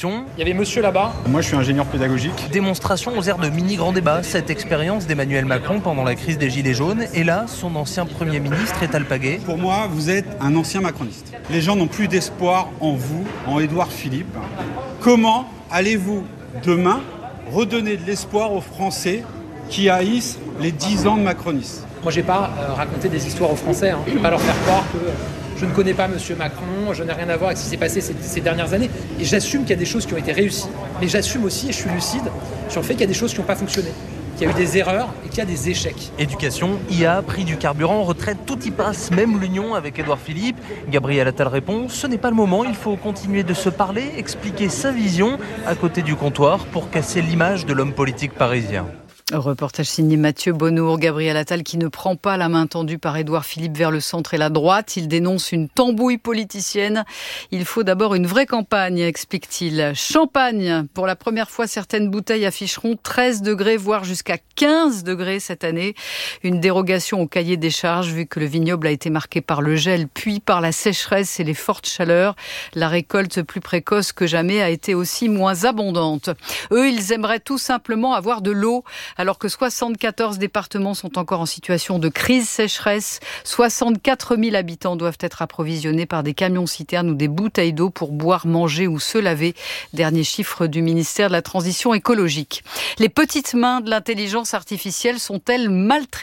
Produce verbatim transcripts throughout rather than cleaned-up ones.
question. Il y avait monsieur là-bas. Moi, je suis ingénieur pédagogique. Démonstration aux airs de mini-grand débat. Cette expérience d'Emmanuel Macron pendant la crise des Gilets jaunes. Et là, son ancien Premier ministre est alpagué. Pour moi, vous êtes un ancien macroniste. Les gens n'ont plus d'espoir en vous, en Édouard Philippe. Comment allez-vous, demain, redonner de l'espoir aux Français qui haïssent les dix ans de macronisme? Moi, je n'ai pas euh, raconté des histoires aux Français. Hein. Je ne vais pas leur faire croire que je ne connais pas monsieur Macron, je n'ai rien à voir avec ce qui s'est passé ces, ces dernières années. Et j'assume qu'il y a des choses qui ont été réussies. Mais j'assume aussi, et je suis lucide, sur le fait qu'il y a des choses qui n'ont pas fonctionné. Qu'il y a eu des erreurs et qu'il y a des échecs. Éducation, I A, prix du carburant, retraite, tout y passe, même l'union avec Édouard Philippe. Gabriel Attal répond, ce n'est pas le moment, il faut continuer de se parler, expliquer sa vision à côté du comptoir pour casser l'image de l'homme politique parisien. Reportage signé Mathieu Bonnour. Gabriel Attal qui ne prend pas la main tendue par Édouard Philippe vers le centre et la droite. Il dénonce une tambouille politicienne. Il faut d'abord une vraie campagne, explique-t-il. Champagne. Pour la première fois, certaines bouteilles afficheront treize degrés, voire jusqu'à quinze degrés cette année. Une dérogation au cahier des charges, vu que le vignoble a été marqué par le gel, puis par la sécheresse et les fortes chaleurs. La récolte, plus précoce que jamais, a été aussi moins abondante. Eux, ils aimeraient tout simplement avoir de l'eau. Alors que soixante-quatorze départements sont encore en situation de crise sécheresse, soixante-quatre mille habitants doivent être approvisionnés par des camions-citernes ou des bouteilles d'eau pour boire, manger ou se laver. Dernier chiffre du ministère de la Transition écologique. Les petites mains de l'intelligence artificielle sont-elles maltraitées ?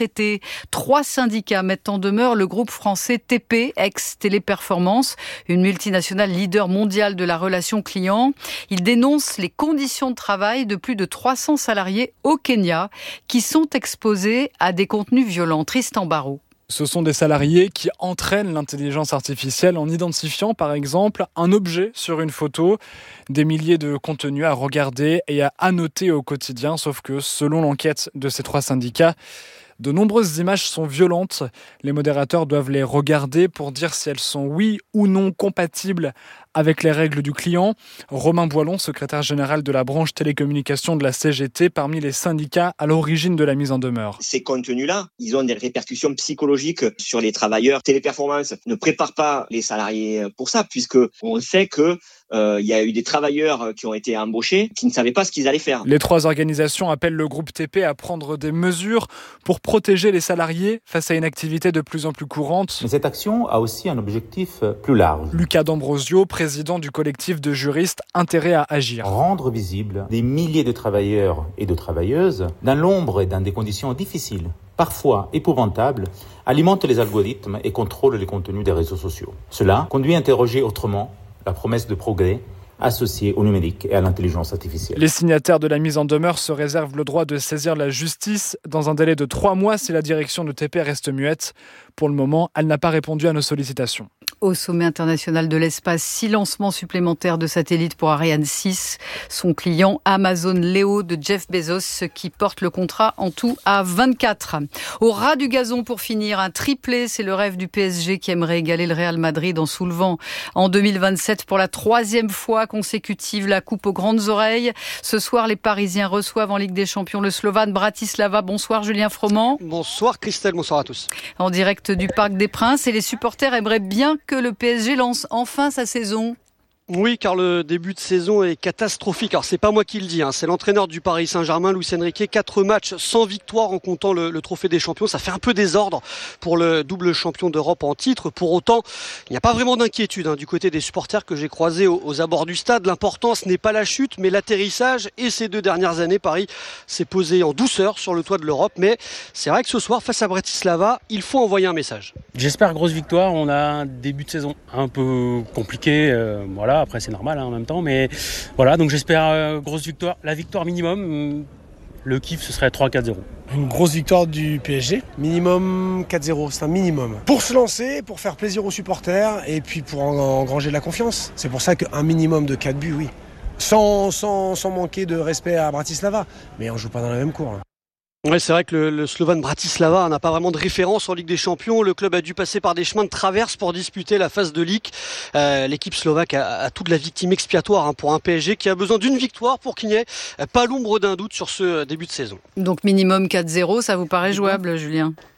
Trois syndicats mettent en demeure le groupe français T P, ex-Téléperformance, une multinationale leader mondiale de la relation client. Ils dénoncent les conditions de travail de plus de trois cents salariés au Kenya, qui sont exposés à des contenus violents. Tristan Barraud. Ce sont des salariés qui entraînent l'intelligence artificielle en identifiant par exemple un objet sur une photo, des milliers de contenus à regarder et à annoter au quotidien, sauf que selon l'enquête de ces trois syndicats, de nombreuses images sont violentes. Les modérateurs doivent les regarder pour dire si elles sont oui ou non compatibles avec les règles du client. Romain Boilon, secrétaire général de la branche télécommunications de la C G T, parmi les syndicats à l'origine de la mise en demeure. Ces contenus-là, ils ont des répercussions psychologiques sur les travailleurs. Téléperformance ne prépare pas les salariés pour ça, puisque on sait que euh, il y a eu des travailleurs qui ont été embauchés qui ne savaient pas ce qu'ils allaient faire. Les trois organisations appellent le groupe T P à prendre des mesures pour protéger les salariés face à une activité de plus en plus courante. Mais cette action a aussi un objectif plus large. Lucas D'Ambrosio, président du collectif de juristes Intérêt à agir. Rendre visibles des milliers de travailleurs et de travailleuses dans l'ombre et dans des conditions difficiles, parfois épouvantables, alimente les algorithmes et contrôle les contenus des réseaux sociaux. Cela conduit à interroger autrement la promesse de progrès associée au numérique et à l'intelligence artificielle. Les signataires de la mise en demeure se réservent le droit de saisir la justice dans un délai de trois mois si la direction de T P reste muette. Pour le moment, elle n'a pas répondu à nos sollicitations. Au sommet international de l'espace, six lancements supplémentaires de satellites pour Ariane six. Son client Amazon Leo de Jeff Bezos qui porte le contrat en tout à vingt-quatre. Au ras du gazon pour finir, un triplé, c'est le rêve du P S G qui aimerait égaler le Real Madrid en soulevant en deux mille vingt-sept pour la troisième fois consécutive la coupe aux grandes oreilles. Ce soir, les Parisiens reçoivent en Ligue des Champions le Slovane Bratislava. Bonsoir Julien Froment. Bonsoir Christelle, bonsoir à tous. En direct du Parc des Princes et les supporters aimeraient bien que le P S G lance enfin sa saison. Oui, car le début de saison est catastrophique. Alors, c'est pas moi qui le dis, hein. C'est l'entraîneur du Paris Saint-Germain, Luis Enrique. Quatre matchs sans victoire en comptant le, le trophée des champions. Ça fait un peu désordre pour le double champion d'Europe en titre. Pour autant, il n'y a pas vraiment d'inquiétude hein, du côté des supporters que j'ai croisés aux, aux abords du stade. L'important, ce n'est pas la chute, mais l'atterrissage. Et ces deux dernières années, Paris s'est posé en douceur sur le toit de l'Europe. Mais c'est vrai que ce soir, face à Bratislava, il faut envoyer un message. J'espère grosse victoire. On a un début de saison un peu compliqué. Euh, voilà. Après c'est normal hein, en même temps, mais voilà, donc j'espère euh, grosse victoire, la victoire minimum, le kiff ce serait trois quatre zéro. Une grosse victoire du P S G, minimum quatre zéro, c'est un minimum. Pour se lancer, pour faire plaisir aux supporters et puis pour engranger de la confiance. C'est pour ça qu'un minimum de quatre buts, oui. Sans, sans, sans manquer de respect à Bratislava, mais on joue pas dans la même cour. Hein. Oui, c'est vrai que le, le Slovan Bratislava n'a pas vraiment de référence en Ligue des Champions. Le club a dû passer par des chemins de traverse pour disputer la phase de Ligue. Euh, l'équipe slovaque a, a toute la victime expiatoire hein, pour un P S G qui a besoin d'une victoire pour qu'il n'y ait pas l'ombre d'un doute sur ce début de saison. Donc minimum quatre zéro, ça vous paraît jouable, Julien ?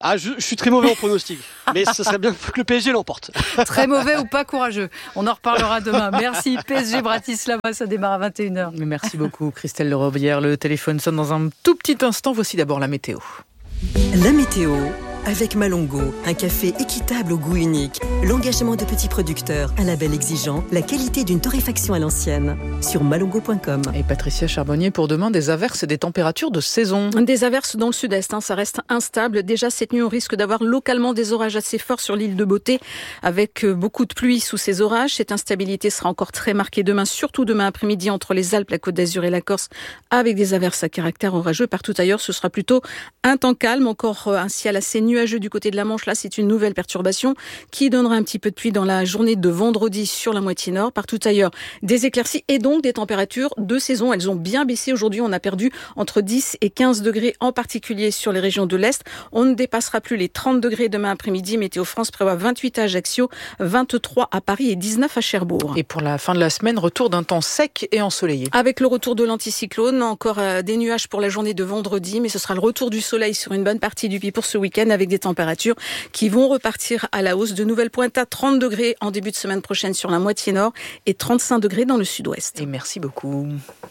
Ah, je, je suis très mauvais en pronostic, mais ce serait bien que le P S G l'emporte. Très mauvais ou pas courageux. On en reparlera demain. Merci. P S G Bratislava, ça démarre à vingt et une heures. Merci beaucoup Christelle Lerobière. Le téléphone sonne dans un tout petit instant. Voici d'abord la météo. La météo avec Malongo, un café équitable au goût unique, l'engagement de petits producteurs, un label exigeant, la qualité d'une torréfaction à l'ancienne. Sur malongo point com. Et Patricia Charbonnier, pour demain, des averses et des températures de saison. Des averses dans le sud-est, hein, ça reste instable. Déjà cette nuit, on risque d'avoir localement des orages assez forts sur l'île de Beauté, avec beaucoup de pluie sous ces orages. Cette instabilité sera encore très marquée demain, surtout demain après-midi entre les Alpes, la Côte d'Azur et la Corse, avec des averses à caractère orageux. Partout ailleurs, ce sera plutôt un temps calme, encore un ciel assez nuageux du côté de la Manche. Là, c'est une nouvelle perturbation qui donnera un petit peu de pluie dans la journée de vendredi sur la moitié nord. Partout ailleurs, des éclaircies et donc des températures de saison. Elles ont bien baissé. Aujourd'hui, on a perdu entre dix et quinze degrés, en particulier sur les régions de l'Est. On ne dépassera plus les trente degrés demain après-midi. Météo France prévoit vingt-huit à Ajaccio, vingt-trois à Paris et dix-neuf à Cherbourg. Et pour la fin de la semaine, retour d'un temps sec et ensoleillé. Avec le retour de l'anticyclone, encore des nuages pour la journée de vendredi, mais ce sera le retour du soleil sur une bonne partie du pays pour ce week-end, avec des températures qui vont repartir à la hausse. De nouvelles pointes à trente degrés en début de semaine prochaine sur la moitié nord et trente-cinq degrés dans le sud-ouest. Et merci beaucoup.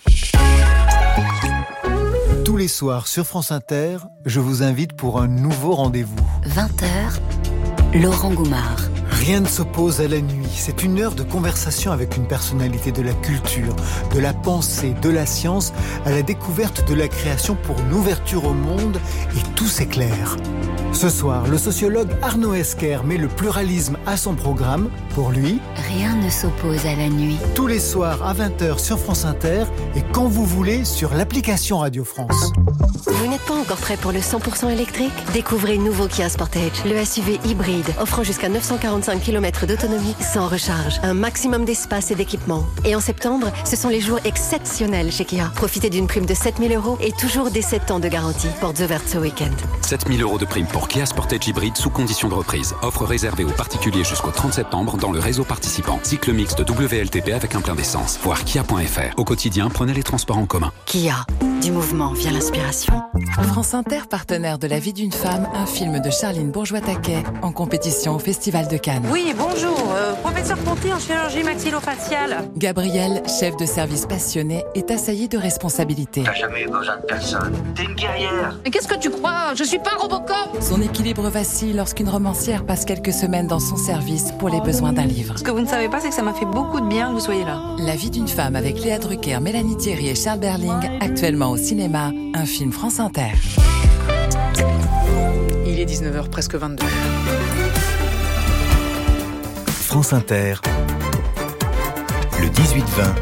Tous les soirs sur France Inter, je vous invite pour un nouveau rendez-vous. vingt heures, Laurent Goumard. Rien ne s'oppose à la nuit. C'est une heure de conversation avec une personnalité de la culture, de la pensée, de la science, à la découverte de la création pour une ouverture au monde, et tout s'éclaire. Ce soir, le sociologue Arnaud Esquer met le pluralisme à son programme. Pour lui, rien ne s'oppose à la nuit. Tous les soirs à vingt heures sur France Inter et quand vous voulez sur l'application Radio France. Vous n'êtes pas encore prêt pour le cent pour cent électrique ? Découvrez le nouveau Kia Sportage, le S U V hybride, offrant jusqu'à neuf cent quarante-cinq kilomètres d'autonomie sans recharge, un maximum d'espace et d'équipement. Et en septembre, ce sont les jours exceptionnels chez Kia. Profitez d'une prime de sept mille euros et toujours des sept ans de garantie. Portes ouvertes ce week-end. sept mille euros de prime pour Kia Sportage hybride sous condition de reprise. Offre réservée aux particuliers jusqu'au trente septembre dans le réseau participant. Cycle mixte W L T P avec un plein d'essence. Voir kia point f r. Au quotidien, prenez les transports en commun. Kia. Du mouvement vient l'inspiration. France Inter, partenaire de La vie d'une femme, un film de Charline Bourgeois-Taquet, en compétition au Festival de Cannes. Oui, bonjour. Euh, professeur Ponty en chirurgie maxillofaciale. Gabriel, chef de service passionné, est assailli de responsabilité. T'as jamais eu besoin de personne. T'es une guerrière. Mais qu'est-ce que tu crois ? Je suis pas Robocop. Son équilibre vacille lorsqu'une romancière passe quelques semaines dans son service pour les besoins d'un livre. Ce que vous ne savez pas, c'est que ça m'a fait beaucoup de bien que vous soyez là. La vie d'une femme avec Léa Drucker, Mélanie Thierry et Charles Berling, actuellement au cinéma, un film France Inter. Il est dix-neuf heures, presque vingt-deux. France Inter, le dix-huit vingt.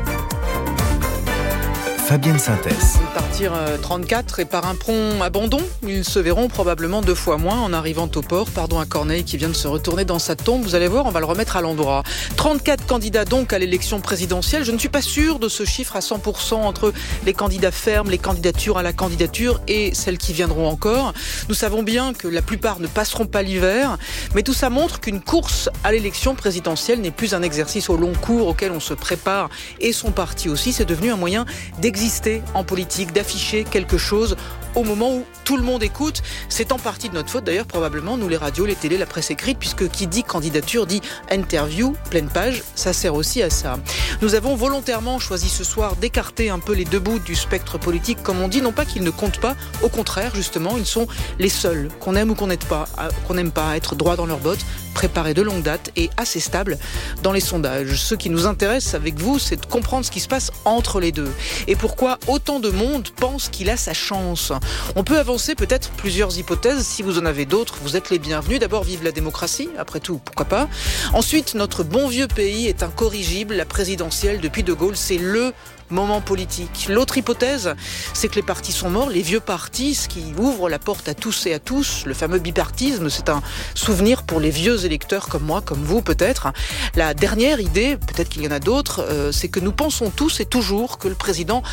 Fabienne Synthèse. Partir trente-quatre et par un prompt abandon, ils se verront probablement deux fois moins en arrivant au port. Pardon à Corneille qui vient de se retourner dans sa tombe. Vous allez voir, on va le remettre à l'endroit. trente-quatre candidats donc à l'élection présidentielle. Je ne suis pas sûr de ce chiffre à cent pour cent entre les candidats fermes, les candidatures à la candidature et celles qui viendront encore. Nous savons bien que la plupart ne passeront pas l'hiver, mais tout ça montre qu'une course à l'élection présidentielle n'est plus un exercice au long cours auquel on se prépare et son parti aussi. C'est devenu un moyen d'exister en politique, d'afficher quelque chose au moment où tout le monde écoute. C'est en partie de notre faute d'ailleurs, probablement, nous les radios, les télés, la presse écrite, puisque qui dit candidature dit interview, pleine page, ça sert aussi à ça. Nous avons volontairement choisi ce soir d'écarter un peu les deux bouts du spectre politique, comme on dit, non pas qu'ils ne comptent pas, au contraire, justement, ils sont les seuls, qu'on aime ou qu'on n'aime pas, qu'on n'aime pas, à être droit dans leurs bottes, préparés de longue date et assez stables dans les sondages. Ce qui nous intéresse avec vous, c'est de comprendre ce qui se passe entre les deux. Et pourquoi autant de monde pense qu'il a sa chance. On peut avancer peut-être plusieurs hypothèses. Si vous en avez d'autres, vous êtes les bienvenus. D'abord, vive la démocratie. Après tout, pourquoi pas. Ensuite, notre bon vieux pays est incorrigible. La présidentielle, depuis De Gaulle, c'est le moment politique. L'autre hypothèse, c'est que les partis sont morts, les vieux partis, ce qui ouvre la porte à tous et à tous. Le fameux bipartisme, c'est un souvenir pour les vieux électeurs comme moi, comme vous peut-être. La dernière idée, peut-être qu'il y en a d'autres, euh, c'est que nous pensons tous et toujours que le président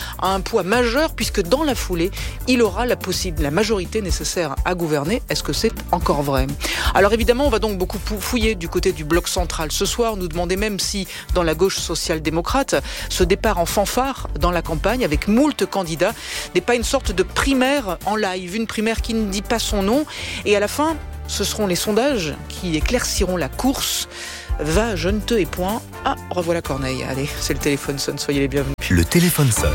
a un poids majeur puisque dans la foulée, il aura la, possible, la majorité nécessaire à gouverner. Est-ce que c'est encore vrai ? Alors évidemment, on va donc beaucoup fouiller du côté du bloc central. Ce soir, nous demander même si, dans la gauche social-démocrate, ce départ en fanfare dans la campagne avec moult candidats n'est pas une sorte de primaire en live, une primaire qui ne dit pas son nom. Et à la fin, ce seront les sondages qui éclairciront la course. Va, je ne te et point. Ah, revoilà Corneille. Allez, c'est le téléphone sonne, soyez les bienvenus. Le téléphone sonne.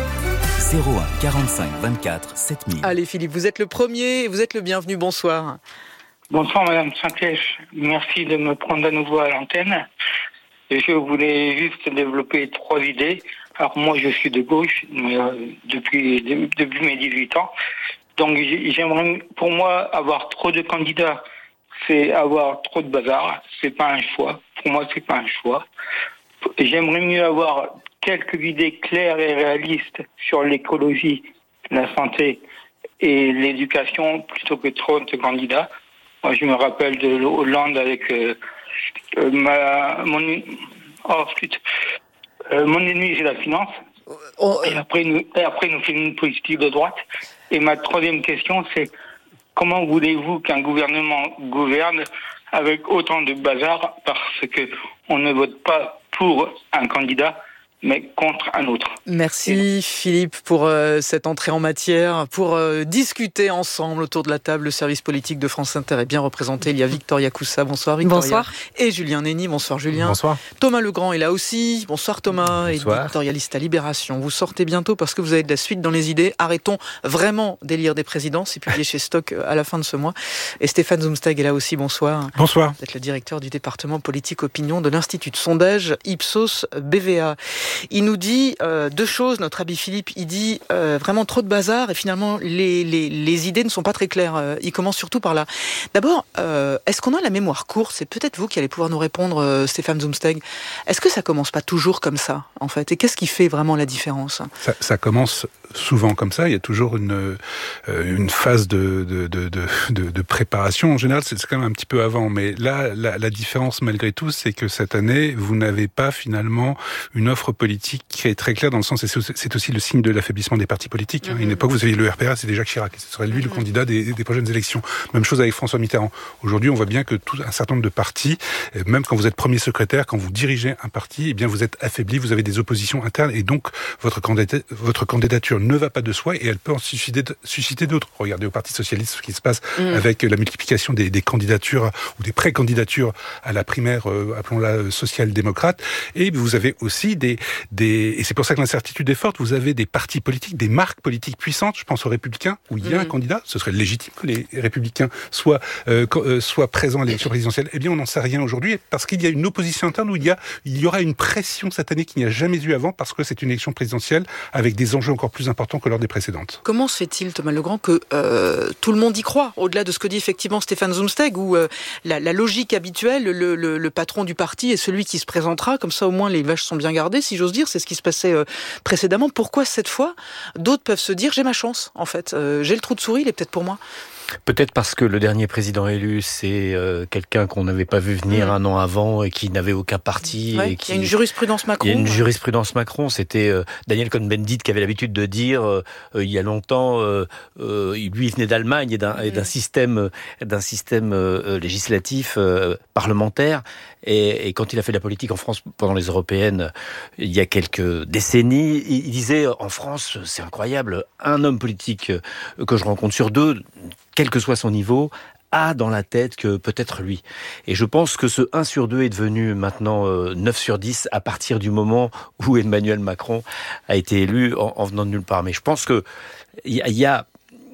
zéro un quarante-cinq vingt-quatre sept mille. Allez Philippe, vous êtes le premier et vous êtes le bienvenu. Bonsoir. Bonsoir Madame Saint-Clèche. Merci de me prendre à nouveau à l'antenne. Et je voulais juste développer trois idées. Alors moi je suis de gauche mais, euh, depuis, de, depuis mes dix-huit ans. Donc j'aimerais, pour moi, avoir trop de candidats, c'est avoir trop de bazar. C'est pas un choix. Pour moi, c'est pas un choix. J'aimerais mieux avoir quelques idées claires et réalistes sur l'écologie, la santé et l'éducation plutôt que trop de candidats. Moi, je me rappelle de Hollande avec euh, euh, ma, mon, oh, putain, euh, mon ennemi, c'est la finance. Oh. Et après, nous, et après, nous fait une politique de droite. Et ma troisième question, c'est comment voulez-vous qu'un gouvernement gouverne avec autant de bazar parce que on ne vote pas pour un candidat mais contre un autre. Merci Philippe pour euh, cette entrée en matière, pour euh, discuter ensemble autour de la table. Le service politique de France Inter est bien représenté. Il y a Victoria Coussa, bonsoir Victoria. Bonsoir. Et Julien Néni, bonsoir Julien. Bonsoir. Thomas Legrand est là aussi, bonsoir Thomas. Bonsoir. Éditorialiste à Libération. Vous sortez bientôt parce que vous avez de la suite dans les idées. Arrêtons vraiment d'élire des présidents, c'est publié chez Stock à la fin de ce mois. Et Stéphane Zumsteg est là aussi, bonsoir. Bonsoir. Vous êtes le directeur du département politique opinion de l'Institut de sondage Ipsos B V A. Il nous dit euh, deux choses, notre ami Philippe. Il dit euh, vraiment trop de bazar et finalement les, les, les idées ne sont pas très claires. Euh, il commence surtout par là. D'abord, euh, est-ce qu'on a la mémoire courte ? C'est peut-être vous qui allez pouvoir nous répondre, euh, Stéphane Zumsteg. Est-ce que ça commence pas toujours comme ça, en fait ? Et qu'est-ce qui fait vraiment la différence ? ça, ça commence souvent comme ça. Il y a toujours une, euh, une phase de, de, de, de, de préparation. En général, c'est quand même un petit peu avant. Mais là, la, la différence, malgré tout, c'est que cette année, vous n'avez pas finalement une offre politique qui est très claire dans le sens, et c'est aussi le signe de l'affaiblissement des partis politiques. Mm-hmm. À une époque, vous aviez le R P R, c'était Jacques Chirac. Et ce serait lui mm-hmm. le candidat des, des prochaines élections. Même chose avec François Mitterrand. Aujourd'hui, on voit bien que tout un certain nombre de partis, même quand vous êtes premier secrétaire, quand vous dirigez un parti, eh bien, vous êtes affaibli, vous avez des oppositions internes, et donc, votre candidature, votre candidature ne va pas de soi et elle peut en susciter, susciter d'autres. Regardez au Parti Socialiste ce qui se passe mmh. avec la multiplication des, des candidatures ou des pré-candidatures à la primaire, euh, appelons-la social-démocrate. Et vous avez aussi des, des... Et c'est pour ça que l'incertitude est forte. Vous avez des partis politiques, des marques politiques puissantes. Je pense aux Républicains où il y a mmh. un candidat. Ce serait légitime que les Républicains soient, euh, euh, soient présents à l'élection présidentielle. Eh bien, on n'en sait rien aujourd'hui parce qu'il y a une opposition interne où il y, a, il y aura une pression cette année qu'il n'y a jamais eu avant parce que c'est une élection présidentielle avec des enjeux encore plus importants que lors des précédentes. Comment se fait-il, Thomas Legrand, que euh, tout le monde y croit, au-delà de ce que dit effectivement Stéphane Zumsteg, où euh, la, la logique habituelle, le, le, le patron du parti est celui qui se présentera, comme ça au moins les vaches sont bien gardées, si j'ose dire, c'est ce qui se passait euh, précédemment. Pourquoi cette fois, d'autres peuvent se dire, j'ai ma chance, en fait, euh, j'ai le trou de souris, il est peut-être pour moi. Peut-être parce que le dernier président élu, c'est euh, quelqu'un qu'on n'avait pas vu venir mmh. un an avant et qui n'avait aucun parti. Ouais, et qui... Il y a une jurisprudence Macron. Il y a une jurisprudence Macron. C'était euh, Daniel Cohn-Bendit qui avait l'habitude de dire euh, euh, il y a longtemps, euh, euh, lui il venait d'Allemagne et d'un, mmh. et d'un système, d'un système euh, législatif euh, parlementaire. Et, et quand il a fait de la politique en France pendant les européennes, il y a quelques décennies, il disait en France, c'est incroyable, un homme politique que je rencontre sur deux, quel que soit son niveau, a dans la tête que peut-être lui. Et je pense que ce un sur deux est devenu maintenant euh, neuf sur dix à partir du moment où Emmanuel Macron a été élu en, en venant de nulle part. Mais je pense que il y, y a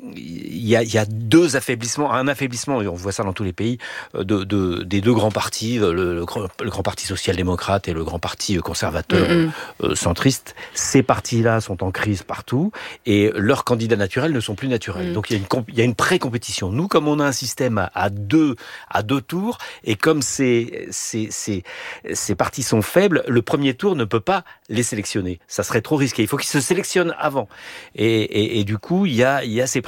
Il y, a, il y a deux affaiblissements, un affaiblissement, et on voit ça dans tous les pays, de, de, des deux grands partis, le, le, le grand parti social-démocrate et le grand parti conservateur mm-hmm. euh, centriste. Ces partis-là sont en crise partout et leurs candidats naturels ne sont plus naturels. Mm. Donc il y a une, il y a une pré-compétition. Nous, comme on a un système à, à, deux, à deux tours, et comme ces, ces, ces, ces partis sont faibles, le premier tour ne peut pas les sélectionner. Ça serait trop risqué. Il faut qu'ils se sélectionnent avant. Et, et, et du coup, il y a, il y a ces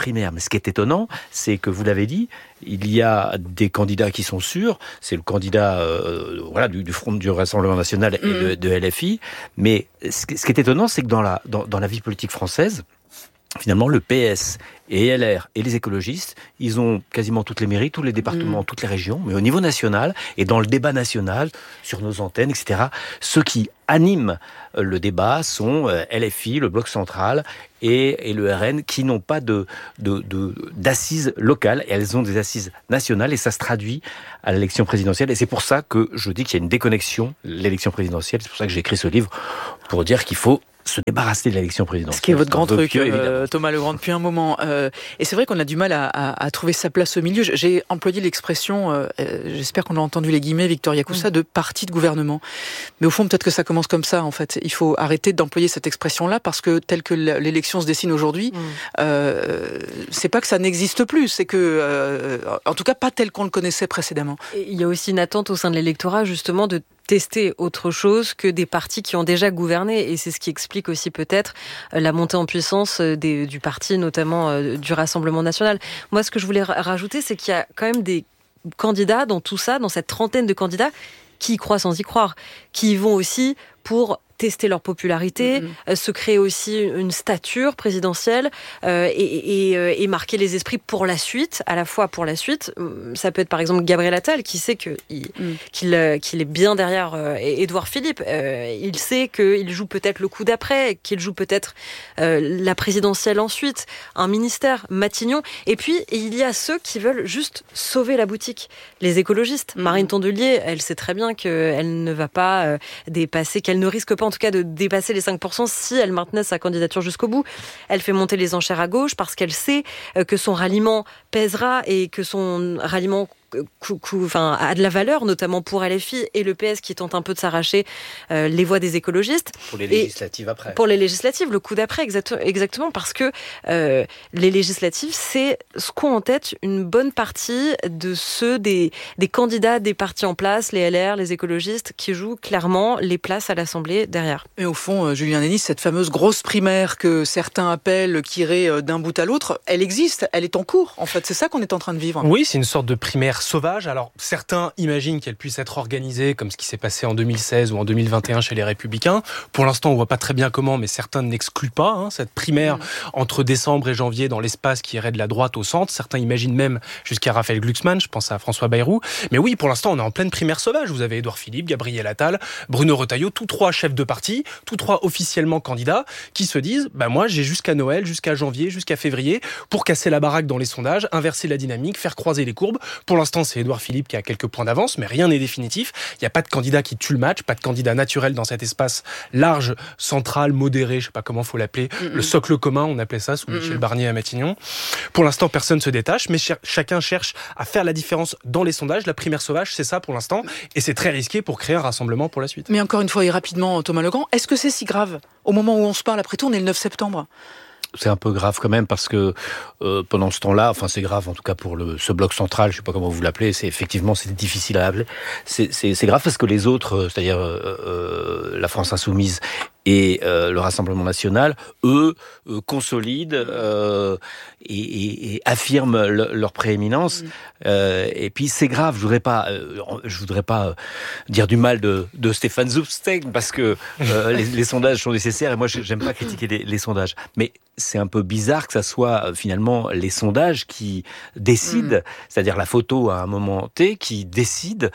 primaires. Mais ce qui est étonnant, c'est que vous l'avez dit, il y a des candidats qui sont sûrs. C'est le candidat euh, voilà, du, du Front du Rassemblement National et de, de L F I. Mais ce, ce qui est étonnant, c'est que dans la, dans, dans la vie politique française, finalement, le P S et L R et les écologistes, ils ont quasiment toutes les mairies, tous les départements, mmh. toutes les régions, mais au niveau national et dans le débat national, sur nos antennes, et cetera, ceux qui animent le débat sont L F I, le Bloc central et, et le R N, qui n'ont pas de, de, de, d'assises locales, et elles ont des assises nationales, et ça se traduit à l'élection présidentielle. Et c'est pour ça que je dis qu'il y a une déconnexion, l'élection présidentielle. C'est pour ça que j'ai écrit ce livre, pour dire qu'il faut se débarrasser de l'élection présidentielle. Ce qui est votre grand truc, pieux, euh, Thomas Legrand, depuis un moment. Euh, et c'est vrai qu'on a du mal à, à, à trouver sa place au milieu. J'ai employé l'expression, euh, j'espère qu'on a entendu les guillemets, Victor Yacoussa, de parti de gouvernement. Mais au fond, peut-être que ça commence comme ça, en fait. Il faut arrêter d'employer cette expression-là, parce que telle que l'élection se dessine aujourd'hui, mm. euh, c'est pas que ça n'existe plus, c'est que, euh, en tout cas, pas tel qu'on le connaissait précédemment. Et il y a aussi une attente au sein de l'électorat, justement, de tester autre chose que des partis qui ont déjà gouverné, et c'est ce qui explique aussi peut-être la montée en puissance des, du parti, notamment du Rassemblement national. Moi, ce que je voulais rajouter, c'est qu'il y a quand même des candidats dans tout ça, dans cette trentaine de candidats, qui y croient sans y croire, qui y vont aussi pour tester leur popularité, mmh. euh, se créer aussi une stature présidentielle euh, et, et, euh, et marquer les esprits pour la suite, à la fois pour la suite. Ça peut être par exemple Gabriel Attal qui sait que il, mmh. qu'il, euh, qu'il est bien derrière euh, Édouard Philippe. Euh, il sait qu'il joue peut-être le coup d'après, qu'il joue peut-être euh, la présidentielle ensuite, un ministère, Matignon. Et puis, il y a ceux qui veulent juste sauver la boutique. Les écologistes. Mmh. Marine Tondelier, elle sait très bien qu'elle ne va pas euh, dépasser, qu'elle ne risque pas en tout cas de dépasser les cinq pour cent si elle maintenait sa candidature jusqu'au bout. Elle fait monter les enchères à gauche parce qu'elle sait que son ralliement pèsera et que son ralliement Coup, coup, enfin, a de la valeur, notamment pour L F I et le P S qui tente un peu de s'arracher euh, les voix des écologistes. Pour les législatives et après. Pour les législatives, le coup d'après, exact, exactement, parce que euh, les législatives, c'est ce qu'ont en tête une bonne partie de ceux des, des candidats des partis en place, les L R, les écologistes, qui jouent clairement les places à l'Assemblée derrière. Et au fond, euh, Julien Denis, cette fameuse grosse primaire que certains appellent, qui irait euh, d'un bout à l'autre, elle existe, elle est en cours. En fait, c'est ça qu'on est en train de vivre. Oui, c'est une sorte de primaire sauvage. Alors, certains imaginent qu'elle puisse être organisée comme ce qui s'est passé en deux mille seize ou en deux mille vingt et un chez les Républicains. Pour l'instant, on voit pas très bien comment, mais certains n'excluent pas hein, cette primaire mmh. entre décembre et janvier dans l'espace qui irait de la droite au centre. Certains imaginent même jusqu'à Raphaël Glucksmann, je pense à François Bayrou. Mais oui, pour l'instant, on est en pleine primaire sauvage. Vous avez Édouard Philippe, Gabriel Attal, Bruno Retailleau, tous trois chefs de parti, tous trois officiellement candidats, qui se disent bah, « moi, j'ai jusqu'à Noël, jusqu'à janvier, jusqu'à février pour casser la baraque dans les sondages, inverser la dynamique, faire croiser les courbes. » Pour l'instant, c'est Édouard Philippe qui a quelques points d'avance, mais rien n'est définitif. Il n'y a pas de candidat qui tue le match, pas de candidat naturel dans cet espace large, central, modéré, je ne sais pas comment il faut l'appeler, mm-hmm. le socle commun, on appelait ça sous mm-hmm. Michel Barnier à Matignon. Pour l'instant, personne ne se détache, mais ch- chacun cherche à faire la différence dans les sondages. La primaire sauvage, c'est ça pour l'instant, et c'est très risqué pour créer un rassemblement pour la suite. Mais encore une fois et rapidement, Thomas Legrand, est-ce que c'est si grave au moment où on se parle? Après tout, on est le neuf septembre. C'est un peu grave quand même parce que euh, pendant ce temps-là, enfin c'est grave en tout cas pour le, ce bloc central, je sais pas comment vous l'appelez, c'est effectivement c'est difficile à appeler. C'est, c'est, c'est grave parce que les autres, c'est-à-dire euh, euh, la France insoumise et euh, le Rassemblement national, eux, euh, consolident euh, et, et, et affirment le, leur prééminence. Mmh. Euh, et puis c'est grave. Je voudrais pas, euh, je voudrais pas euh, dire du mal de, de Stéphane Zumstein parce que euh, les, les sondages sont nécessaires et moi j'aime pas critiquer les, les sondages. Mais c'est un peu bizarre que ça soit euh, finalement les sondages qui décident, mmh. c'est-à-dire la photo à un moment T qui décide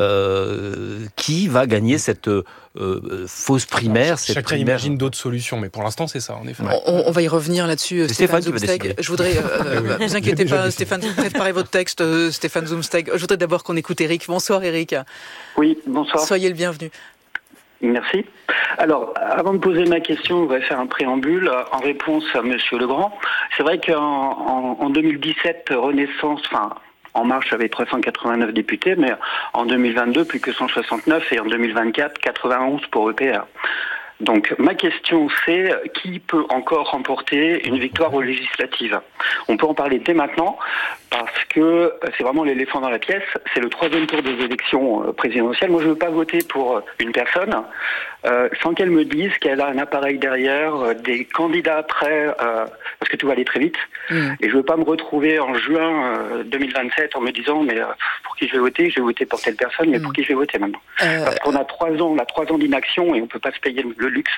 euh, qui va gagner cette euh, fausse primaire. Cette Chacun primaire... imagine d'autres solutions, mais pour l'instant c'est ça en effet. Ouais. On, on va y revenir là-dessus. C'est Stéphane Zumstein. Je voudrais, euh, ne vous inquiétez pas, Stéphane, préparez votre texte, euh, Stéphane Zumstein. Je voudrais d'abord qu'on écoute Eric. Bonsoir Eric. Oui, bonsoir. Soyez le bienvenu. Merci. Alors, avant de poser ma question, on va faire un préambule en réponse à Monsieur Legrand. C'est vrai qu'en en, en deux mille dix-sept, Renaissance, enfin, En Marche avait trois cent quatre-vingt-neuf députés, mais en deux mille vingt-deux, plus que cent soixante-neuf, et en deux mille vingt-quatre, quatre-vingt-onze pour E P R. Donc, ma question, c'est qui peut encore remporter une victoire aux législatives ? On peut en parler dès maintenant, parce que c'est vraiment l'éléphant dans la pièce. C'est le troisième tour des élections présidentielles. Moi, je ne veux pas voter pour une personne. euh, sans qu'elle me dise qu'elle a un appareil derrière, euh, des candidats prêts, euh, parce que tout va aller très vite. Mmh. Et je veux pas me retrouver en juin euh, deux mille vingt-sept en me disant mais euh, pour qui je vais voter, je vais voter pour telle personne, mais mmh. pour qui je vais voter maintenant. Euh... Parce qu'on a trois ans, on a trois ans d'inaction et on peut pas se payer le luxe.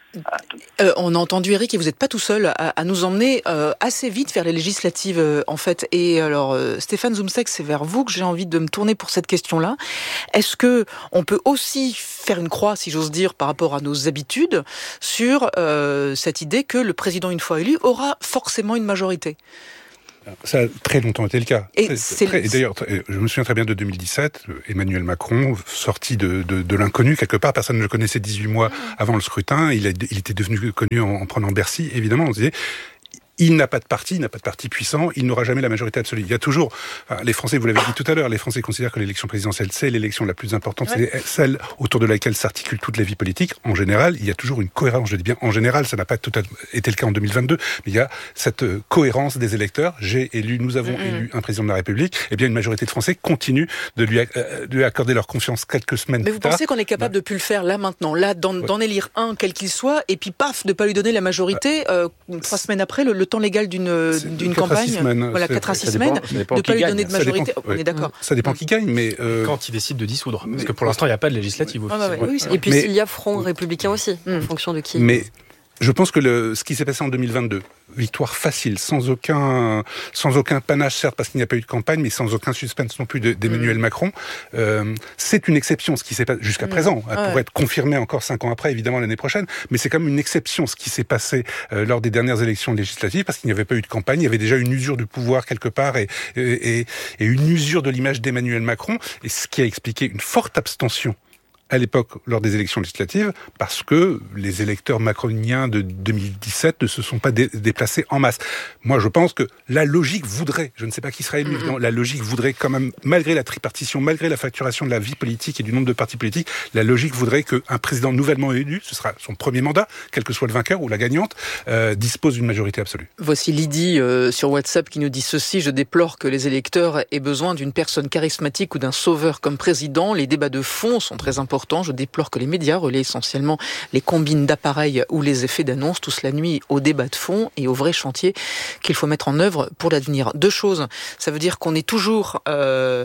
Euh, on a entendu Éric et vous n'êtes pas tout seul à, à nous emmener euh, assez vite vers les législatives euh, en fait. Et alors euh, Stéphane Zumsteeg, c'est vers vous que j'ai envie de me tourner pour cette question-là. Est-ce que on peut aussi faire une croix, si j'ose dire, par rapport à nos habitudes sur euh, cette idée que le président, une fois élu, aura forcément une majorité ? Ça a très longtemps été le cas. Et, c'est, c'est très, et d'ailleurs, je me souviens très bien de deux mille dix-sept, Emmanuel Macron, sorti de, de, de l'inconnu, quelque part, personne ne le connaissait dix-huit mois avant le scrutin, il, a, il était devenu connu en, en prenant Bercy, évidemment, on se disait... Il n'a pas de parti, il n'a pas de parti puissant, il n'aura jamais la majorité absolue. Il y a toujours, enfin, les Français, vous l'avez dit tout à l'heure, les Français considèrent que l'élection présidentielle, c'est l'élection la plus importante, ouais. c'est celle autour de laquelle s'articule toute la vie politique. En général, il y a toujours une cohérence, je dis bien en général, ça n'a pas tout à été le cas en deux mille vingt-deux, mais il y a cette cohérence des électeurs. J'ai élu, nous avons mmh. élu un président de la République, et bien une majorité de Français continue de lui, euh, de lui accorder leur confiance quelques semaines mais plus vous tard. pensez qu'on est capable ouais. de plus le faire là, maintenant, là, d'en, ouais. d'en élire un, quel qu'il soit, et puis paf, de pas lui donner la majorité, euh, trois semaines après, le, le temps légal d'une d'une campagne, semaines, voilà, quatre à six semaines, de ne pas lui donner de majorité. Dépend, on est d'accord. Ça dépend qui gagne, mais... Euh... Quand il décide de dissoudre. Parce que pour l'instant, il n'y a pas de législative. Ah bah ouais, oui, et puis mais, s'il y a Front républicain aussi, mmh. en fonction de qui... Mais je pense que le, ce qui s'est passé en deux mille vingt-deux, victoire facile, sans aucun, sans aucun panache, certes, parce qu'il n'y a pas eu de campagne, mais sans aucun suspense non plus de, d'Emmanuel mmh. Macron, euh, c'est une exception, ce qui s'est passé jusqu'à mmh. présent. Elle ah pourrait ouais. être confirmée encore cinq ans après, évidemment, l'année prochaine, mais c'est quand même une exception, ce qui s'est passé euh, lors des dernières élections législatives, parce qu'il n'y avait pas eu de campagne, il y avait déjà une usure du pouvoir quelque part, et, et, et, et une usure de l'image d'Emmanuel Macron, et ce qui a expliqué une forte abstention à l'époque, lors des élections législatives, parce que les électeurs macroniens de deux mille dix-sept ne se sont pas dé- déplacés en masse. Moi, je pense que la logique voudrait, je ne sais pas qui sera élu, mm-hmm. la logique voudrait quand même, malgré la tripartition, malgré la facturation de la vie politique et du nombre de partis politiques, la logique voudrait qu'un président nouvellement élu, ce sera son premier mandat, quel que soit le vainqueur ou la gagnante, euh, dispose d'une majorité absolue. Voici Lydie euh, sur WhatsApp qui nous dit ceci: je déplore que les électeurs aient besoin d'une personne charismatique ou d'un sauveur comme président. Les débats de fond sont très importants. Je déplore que les médias relaient essentiellement les combines d'appareils ou les effets d'annonce, tout cela nuit au débat de fond et au vrai chantier qu'il faut mettre en œuvre pour l'avenir. Deux choses, ça veut dire qu'on est toujours, euh,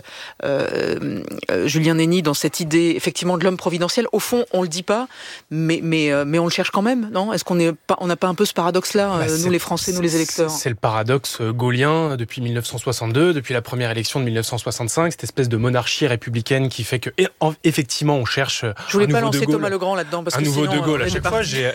euh, euh, Julien Néni, dans cette idée effectivement de l'homme providentiel. Au fond, on le dit pas, mais, mais, euh, mais on le cherche quand même, non ? Est-ce qu'on est pas, on n'a pas un peu ce paradoxe-là, bah, euh, nous les Français, nous les électeurs ? C'est le paradoxe gaulien depuis dix-neuf cent soixante-deux, depuis la première élection de dix-neuf cent soixante-cinq, cette espèce de monarchie républicaine qui fait que, et, en, effectivement, on cherche Je voulais pas lancer Thomas Legrand là-dedans parce un que nouveau sinon, De Gaulle euh, à chaque fois. J'ai...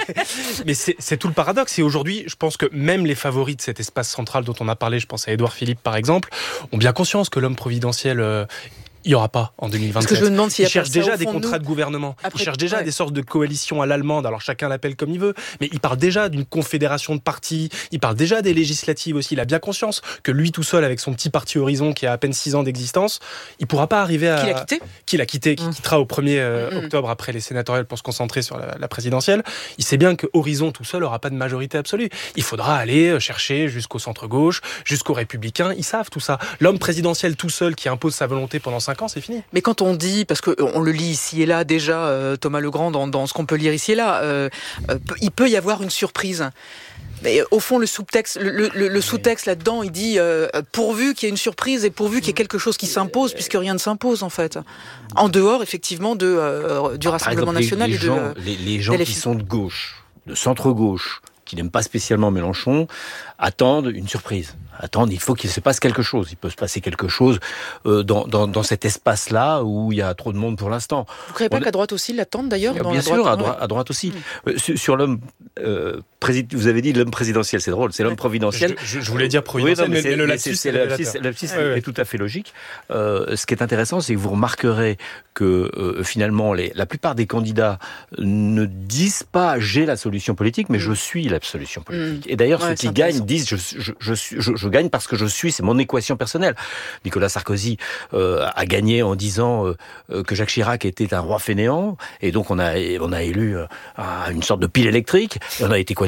Mais c'est, c'est tout le paradoxe. Et aujourd'hui, je pense que même les favoris de cet espace central dont on a parlé, je pense à Édouard Philippe par exemple, ont bien conscience que l'homme providentiel... Euh, il n'y aura pas en deux mille vingt-sept. Parce que je me demande s'il y a Ils cherchent déjà des de contrats nous. de gouvernement. Après, ils cherchent déjà ouais. des sortes de coalitions à l'allemande. Alors chacun l'appelle comme il veut. Mais il parle déjà d'une confédération de partis. Il parle déjà des législatives aussi. Il a bien conscience que lui tout seul, avec son petit parti Horizon qui a à peine six ans d'existence, il ne pourra pas arriver à... Qu'il a quitté Qu'il a quitté, qui mmh. quittera au premier euh, mmh. octobre après les sénatoriales pour se concentrer sur la, la présidentielle. Il sait bien que Horizon tout seul n'aura pas de majorité absolue. Il faudra aller chercher jusqu'au centre-gauche, jusqu'aux Républicains. Ils savent tout ça. L'homme présidentiel tout seul qui impose sa volonté pendant cinq ans, c'est fini. Mais quand on dit, parce qu'on le lit ici et là déjà, euh, Thomas Legrand, dans, dans ce qu'on peut lire ici et là, euh, euh, il peut y avoir une surprise. Mais au fond, le sous-texte, le, le, le sous-texte là-dedans, il dit euh, pourvu qu'il y ait une surprise et pourvu qu'il y ait quelque chose qui s'impose, puisque rien ne s'impose en fait. En dehors, effectivement, de, euh, du Rassemblement exemple, national les, et les de gens, les, les gens qui sont de gauche, de centre-gauche, qui n'aiment pas spécialement Mélenchon, attendent une surprise. Attendent, il faut qu'il se passe quelque chose. Il peut se passer quelque chose euh, dans, dans, dans cet espace-là où il y a trop de monde pour l'instant. Vous ne croyez pas On... qu'à droite aussi, ils l'attendent d'ailleurs Bien dans la sûr, droite, à, droite, ouais. à droite aussi. Mmh. Euh, sur, sur l'homme... Euh, présid... Vous avez dit l'homme présidentiel, c'est drôle, c'est l'homme providentiel. Je, je, je voulais dire providentiel, oui, non, mais, mais, mais le lapsus, c'est, le lapsus, le lapsus ouais, ouais. est tout à fait logique. Euh, ce qui est intéressant, c'est que vous remarquerez que euh, finalement, les, la plupart des candidats ne disent pas « j'ai la solution politique », mais mmh. « je suis la solution politique mmh. ». Et d'ailleurs, ouais, ceux qui gagnent disent je, je, je, je, je gagne parce que je suis, c'est mon équation personnelle. Nicolas Sarkozy euh, a gagné en disant euh, que Jacques Chirac était un roi fainéant, et donc on a, on a élu euh, une sorte de pile électrique, et on a été quoi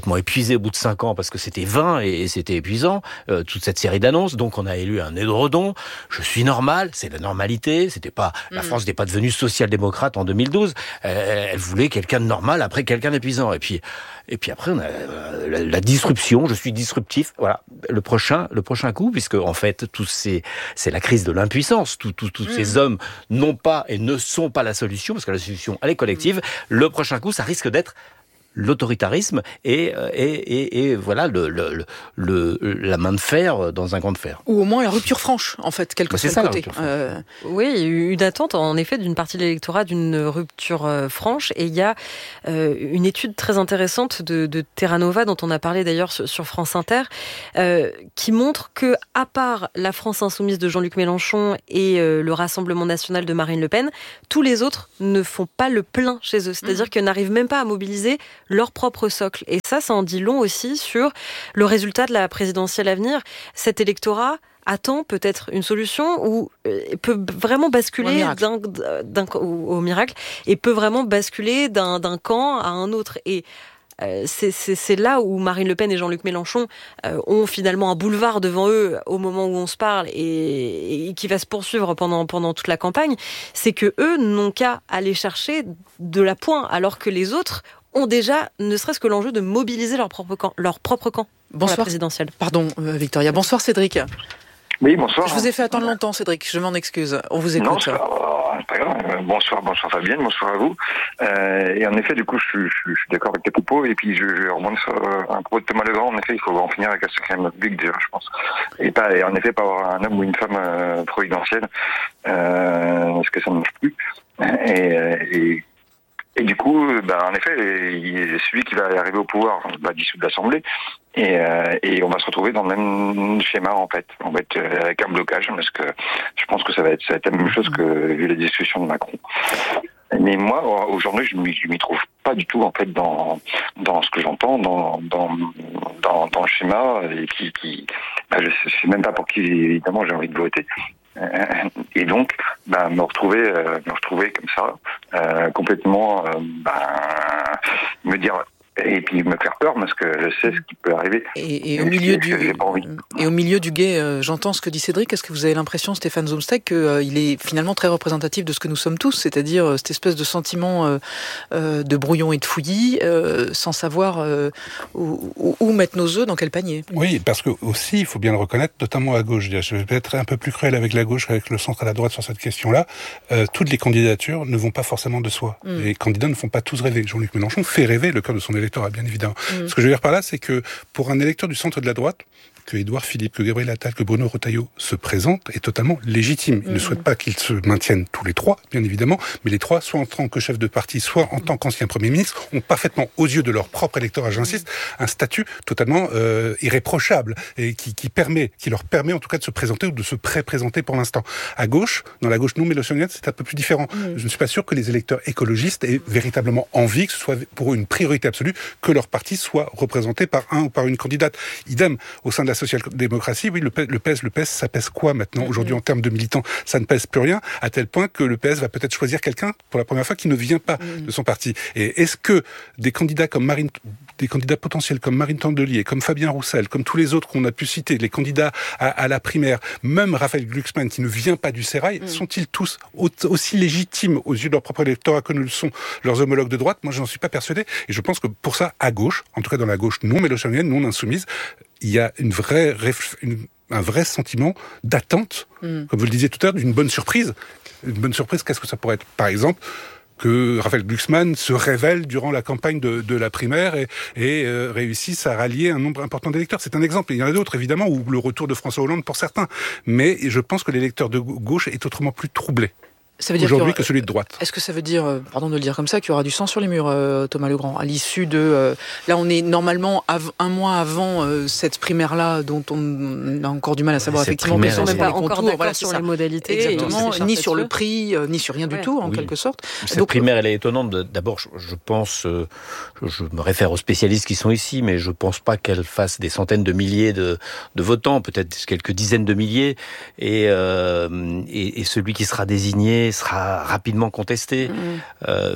complètement épuisé au bout de cinq ans parce que c'était vain et, et c'était épuisant, euh, toute cette série d'annonces. Donc on a élu un édredon. Je suis normal, c'est la normalité. C'était pas mmh. La France n'est pas devenue social-démocrate en deux mille douze. Euh, elle voulait quelqu'un de normal après quelqu'un d'épuisant. Et puis et puis après on a euh, la, la disruption. Je suis disruptif. Voilà le prochain le prochain coup, puisque en fait tous ces c'est la crise de l'impuissance. Tous tous tous mmh. ces hommes n'ont pas et ne sont pas la solution parce que la solution elle est collective. Mmh. Le prochain coup, ça risque d'être l'autoritarisme et, et, et, et voilà le, le, le, la main de fer dans un gant de fer. Ou au moins la rupture franche, en fait, quelque chose de côté. Euh... Oui, il y a eu une attente, en effet, d'une partie de l'électorat d'une rupture euh, franche. Et il y a euh, une étude très intéressante de, de Terra Nova, dont on a parlé d'ailleurs sur, sur France Inter, euh, qui montre que, à part la France insoumise de Jean-Luc Mélenchon et euh, le Rassemblement national de Marine Le Pen, tous les autres ne font pas le plein chez eux. C'est-à-dire mmh. qu'ils n'arrivent même pas à mobiliser leur propre socle. Et ça, ça en dit long aussi sur le résultat de la présidentielle à venir. Cet électorat attend peut-être une solution ou peut vraiment basculer d'un, d'un, au, au miracle et peut vraiment basculer d'un, d'un camp à un autre. Et euh, c'est, c'est, c'est là où Marine Le Pen et Jean-Luc Mélenchon euh, ont finalement un boulevard devant eux au moment où on se parle et, et qui va se poursuivre pendant, pendant toute la campagne. C'est que eux n'ont qu'à aller chercher de la pointe alors que les autres ont déjà, ne serait-ce que l'enjeu de mobiliser leur propre camp, leur propre camp bonsoir. Pour la présidentielle. Pardon, euh, Victoria. Bonsoir, Cédric. Oui, bonsoir. Je vous ai fait attendre longtemps, Cédric. Je m'en excuse. On vous écoute. Non, c'est pas, c'est pas grave. Bonsoir, bonsoir Fabienne, bonsoir à vous. Euh, et en effet, du coup, je, je, je suis d'accord avec tes propos. Et puis, je, je rebondis sur un propos de Thomas Legrand. En effet, il faut en finir avec la cinquième République, déjà, je pense. Et pas, et en effet, pas avoir un homme ou une femme euh, providentielle, euh, parce que ça ne marche plus. Et, et Et du coup, ben, en effet, il, celui qui va arriver au pouvoir va dissoudre l'Assemblée et, euh, et on va se retrouver dans le même schéma, en fait. On va être avec un blocage parce que je pense que ça va être, ça va être la même chose que vu la discussion de Macron. Mais moi, aujourd'hui, je m'y, je m'y trouve pas du tout, en fait, dans, dans ce que j'entends, dans, dans, dans, dans le schéma et qui, qui, ben, je sais même pas pour qui, évidemment, j'ai envie de voter. Et donc, bah, me retrouver, euh, me retrouver comme ça, euh, complètement, euh, bah, me dire, et puis me faire peur parce que je sais ce qui peut arriver. Et, et au milieu du et au milieu du guet, euh, j'entends ce que dit Cédric. Est-ce que vous avez l'impression, Stéphane Zumsteeg, qu'il euh, est finalement très représentatif de ce que nous sommes tous, c'est-à-dire euh, cette espèce de sentiment euh, euh, de brouillon et de fouillis, euh, sans savoir euh, où, où, où mettre nos œufs, dans quel panier. Oui, parce que aussi, il faut bien le reconnaître, notamment à gauche. Je vais être un peu plus cruel avec la gauche, avec le centre et la droite sur cette question-là. Euh, toutes les candidatures ne vont pas forcément de soi. Mm. Les candidats ne font pas tous rêver. Jean-Luc Mélenchon fait rêver le cœur de son électorat, bien évidemment. Mmh. Ce que je veux dire par là, c'est que pour un électeur du centre de la droite, que Édouard Philippe, que Gabriel Attal, que Bruno Retailleau se présentent est totalement légitime. Ils mmh. ne souhaitent pas qu'ils se maintiennent tous les trois, bien évidemment, mais les trois, soit en tant que chef de parti, soit en tant qu'ancien Premier ministre, ont parfaitement, aux yeux de leur propre électorat, j'insiste, un statut totalement euh, irréprochable et qui, qui permet, qui leur permet en tout cas de se présenter ou de se pré-présenter pour l'instant. À gauche, dans la gauche non mélonchienne, c'est un peu plus différent. Mmh. Je ne suis pas sûr que les électeurs écologistes aient véritablement envie que ce soit pour eux une priorité absolue que leur parti soit représenté par un ou par une candidate. Idem au sein de la social-démocratie. Oui, le P E S, le P E S, le P E S, ça pèse quoi maintenant? Aujourd'hui, en termes de militants, ça ne pèse plus rien, à tel point que le P E S va peut-être choisir quelqu'un, pour la première fois, qui ne vient pas mmh. de son parti. Et est-ce que des candidats comme Marine, des candidats potentiels comme Marine Tondelier, comme Fabien Roussel, comme tous les autres qu'on a pu citer, les candidats à, à la primaire, même Raphaël Glucksmann, qui ne vient pas du Sérail, mmh. sont-ils tous au- aussi légitimes aux yeux de leur propre électorat que ne le sont leurs homologues de droite? Moi, je n'en suis pas persuadé. Et je pense que pour ça, à gauche, en tout cas dans la gauche non mélonchienne, non insoumise, il y a une vraie, une, un vrai sentiment d'attente, mmh. comme vous le disiez tout à l'heure, d'une bonne surprise. Une bonne surprise, qu'est-ce que ça pourrait être? Par exemple, que Raphaël Glucksmann se révèle durant la campagne de, de la primaire et, et euh, réussisse à rallier un nombre important d'électeurs. C'est un exemple. Il y en a d'autres, évidemment, ou le retour de François Hollande pour certains. Mais je pense que l'électeur de gauche est autrement plus troublé. Ça veut dire aujourd'hui aura... que celui de droite. Est-ce que ça veut dire, pardon de le dire comme ça, qu'il y aura du sang sur les murs, euh, Thomas Legrand, à l'issue de... Euh, là, on est normalement av- un mois avant euh, cette primaire-là, dont on a encore du mal à savoir cette effectivement... Primaire, on n'est pas encore contours, d'accord voilà, sur ça. Les modalités. Exactement, ni sur le prix, euh, ni sur rien du ouais. tout, en oui. quelque sorte. Cette Donc, primaire, elle est étonnante. D'abord, je, je pense, euh, je me réfère aux spécialistes qui sont ici, mais je pense pas qu'elle fasse des centaines de milliers de, de votants, peut-être quelques dizaines de milliers, et, euh, et, et celui qui sera désigné gagner sera rapidement contesté. Mmh. Euh,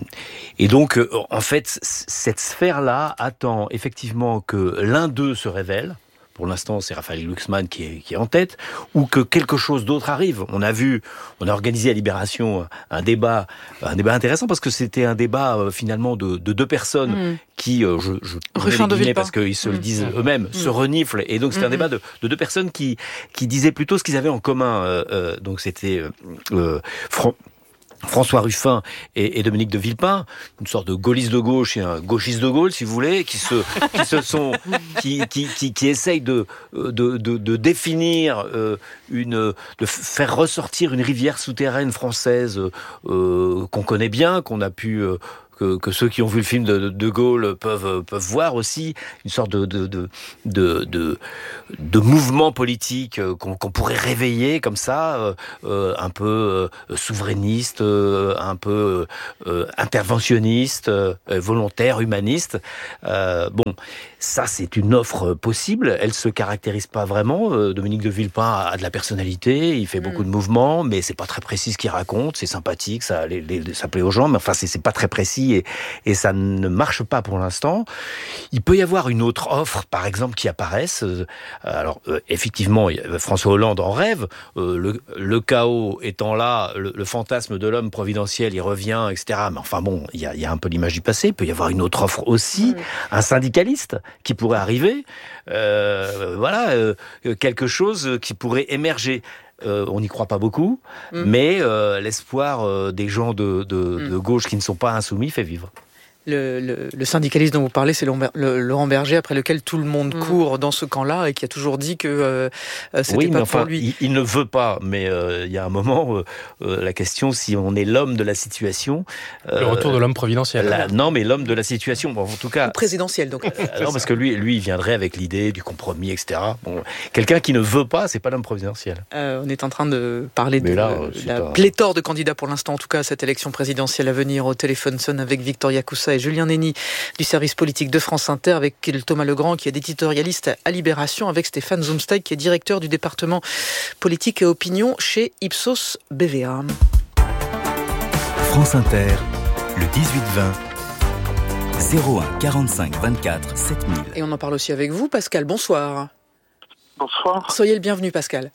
et donc, en fait, cette sphère-là attend effectivement que l'un d'eux se révèle. Pour l'instant, c'est Raphaël Glucksmann qui est, qui est en tête, ou que quelque chose d'autre arrive. On a vu, on a organisé à Libération un débat, un débat intéressant parce que c'était un débat euh, finalement de, de deux personnes mmh. qui, euh, je, je Ruffin de Villepin, parce qu'ils se mmh. le disent eux-mêmes, mmh. se reniflent. Et donc c'était mmh. un débat de, de deux personnes qui, qui disaient plutôt ce qu'ils avaient en commun. Euh, euh, donc c'était euh, euh, Fran- François Ruffin et, et Dominique de Villepin, une sorte de gaulliste de gauche et un gauchiste de Gaulle, si vous voulez, qui se, qui se sont, qui, qui, qui, qui essayent de, de, de, de définir euh, une, de faire ressortir une rivière souterraine française euh, qu'on connaît bien, qu'on a pu euh, Que, que ceux qui ont vu le film de De Gaulle peuvent peuvent voir aussi, une sorte de de de de, de, de mouvement politique qu'on, qu'on pourrait réveiller comme ça, euh, un peu euh, souverainiste, euh, un peu euh, interventionniste, euh, volontaire, humaniste. Euh, bon, ça c'est une offre possible. Elle se caractérise pas vraiment. Euh, Dominique de Villepin a de la personnalité, il fait mmh. beaucoup de mouvements, mais c'est pas très précis ce qu'il raconte. C'est sympathique, ça les, les, ça plaît aux gens, mais enfin c'est c'est pas très précis. Et, et ça ne marche pas pour l'instant. Il peut y avoir une autre offre, par exemple, qui apparaisse. Alors, euh, effectivement, François Hollande en rêve. Euh, le, le chaos étant là, le, le fantasme de l'homme providentiel, il revient, et cetera. Mais enfin bon, il y a, il y a un peu l'image du passé. Il peut y avoir une autre offre aussi, mmh. un syndicaliste qui pourrait arriver. Euh, voilà, euh, quelque chose qui pourrait émerger. Euh, on n'y croit pas beaucoup, mmh. mais euh, l'espoir euh, des gens de, de, mmh. de gauche qui ne sont pas insoumis fait vivre. Le, le, le syndicaliste dont vous parlez, c'est Laurent Berger, après lequel tout le monde mmh. court dans ce camp-là et qui a toujours dit que euh, c'était oui, pas mais enfin, pour lui. Il, il ne veut pas, mais euh, il y a un moment, euh, euh, la question, si on est l'homme de la situation... Euh, le retour de l'homme providentiel. La, non, mais l'homme de la situation, bon, en tout cas... Ou présidentiel, donc. Euh, non, parce que lui, lui, il viendrait avec l'idée du compromis, et cetera. Bon, quelqu'un qui ne veut pas, c'est pas l'homme providentiel. Euh, on est en train de parler mais de là, euh, la un... pléthore de candidats pour l'instant, en tout cas, à cette élection présidentielle à venir. Au téléphone sonne avec Victoria Coussa et Julien Nény du service politique de France Inter, avec Thomas Legrand qui est éditorialiste à Libération, avec Stéphane Zumsteig qui est directeur du département politique et opinion chez Ipsos B V A. France Inter, le dix-huit vingt, zéro un quarante-cinq vingt-quatre sept mille. Et on en parle aussi avec vous, Pascal. Bonsoir. Bonsoir. Soyez le bienvenu, Pascal.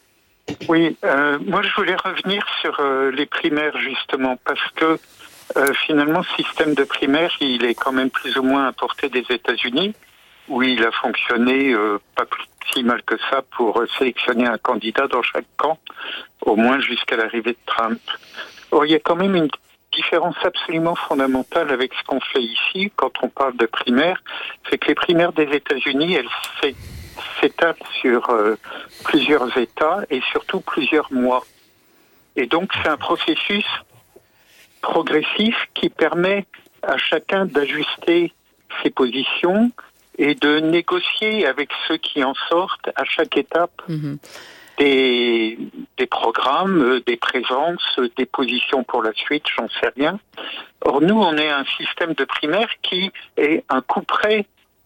Oui, euh, moi je voulais revenir sur euh, les primaires justement, parce que Euh, finalement, ce système de primaire, il est quand même plus ou moins importé des États-Unis, où il a fonctionné euh, pas plus, si mal que ça pour euh, sélectionner un candidat dans chaque camp, au moins jusqu'à l'arrivée de Trump. Or, il y a quand même une différence absolument fondamentale avec ce qu'on fait ici, quand on parle de primaire, c'est que les primaires des États-Unis, elles s'étalent sur euh, plusieurs États et surtout plusieurs mois. Et donc, c'est un processus progressif qui permet à chacun d'ajuster ses positions et de négocier avec ceux qui en sortent à chaque étape mmh. des, des programmes, des présences, des positions pour la suite, j'en sais rien. Or, nous, on est un système de primaire qui est un coup près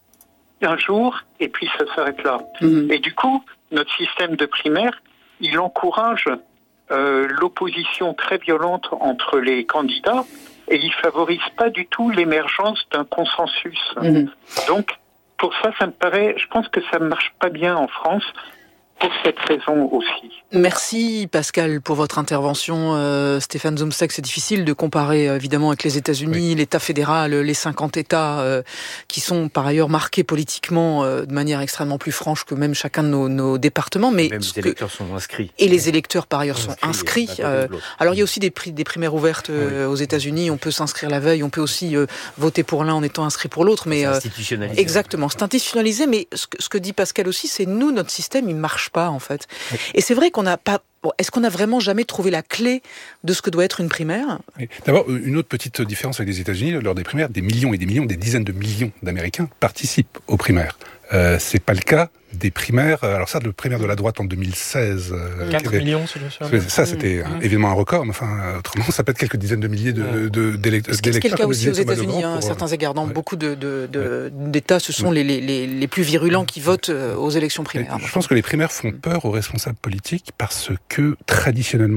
un jour et puis ça s'arrête là. Mmh. Et du coup, notre système de primaire, il encourage Euh, l'opposition très violente entre les candidats et il favorise pas du tout l'émergence d'un consensus. Mmh. Donc, pour ça, ça me paraît, je pense que ça ne marche pas bien en France. Pour cette raison aussi. Merci Pascal pour votre intervention. Euh, Stéphane Zumsteig, c'est difficile de comparer évidemment avec les États-Unis, oui. l'État fédéral, les cinquante États euh, qui sont par ailleurs marqués politiquement euh, de manière extrêmement plus franche que même chacun de nos, nos départements. Mais même les électeurs que... sont inscrits. Et les électeurs par ailleurs sont inscrits. inscrits. Euh, alors il y a aussi des, pri- des primaires ouvertes euh, oui. aux États-Unis. On peut s'inscrire la veille, on peut aussi euh, voter pour l'un en étant inscrit pour l'autre. Mais c'est institutionnalisé. Euh, exactement, c'est institutionnalisé. Mais ce que, ce que dit Pascal aussi, c'est nous, notre système, il marche pas en fait. Et c'est vrai qu'on n'a pas... Bon, est-ce qu'on a vraiment jamais trouvé la clé de ce que doit être une primaire ? Oui. D'abord, une autre petite différence avec les États-Unis, lors des primaires, des millions et des millions, des dizaines de millions d'Américains participent aux primaires. Euh, c'est pas le cas des primaires. Alors ça, le primaire de la droite en deux mille seize... Euh, quatre avait, millions, c'est le Ça, c'était mmh. un, évidemment un record, mais enfin, autrement, ça peut être quelques dizaines de milliers de, mmh. de, d'électeurs. Ce qui est le cas aussi aux États-Unis, hein, à certains égards. Dans ouais. beaucoup de, de, de, ouais. d'États, ce sont ouais. les, les, les plus virulents qui votent aux élections primaires. Je pense que les primaires font peur aux responsables politiques parce que, traditionnellement,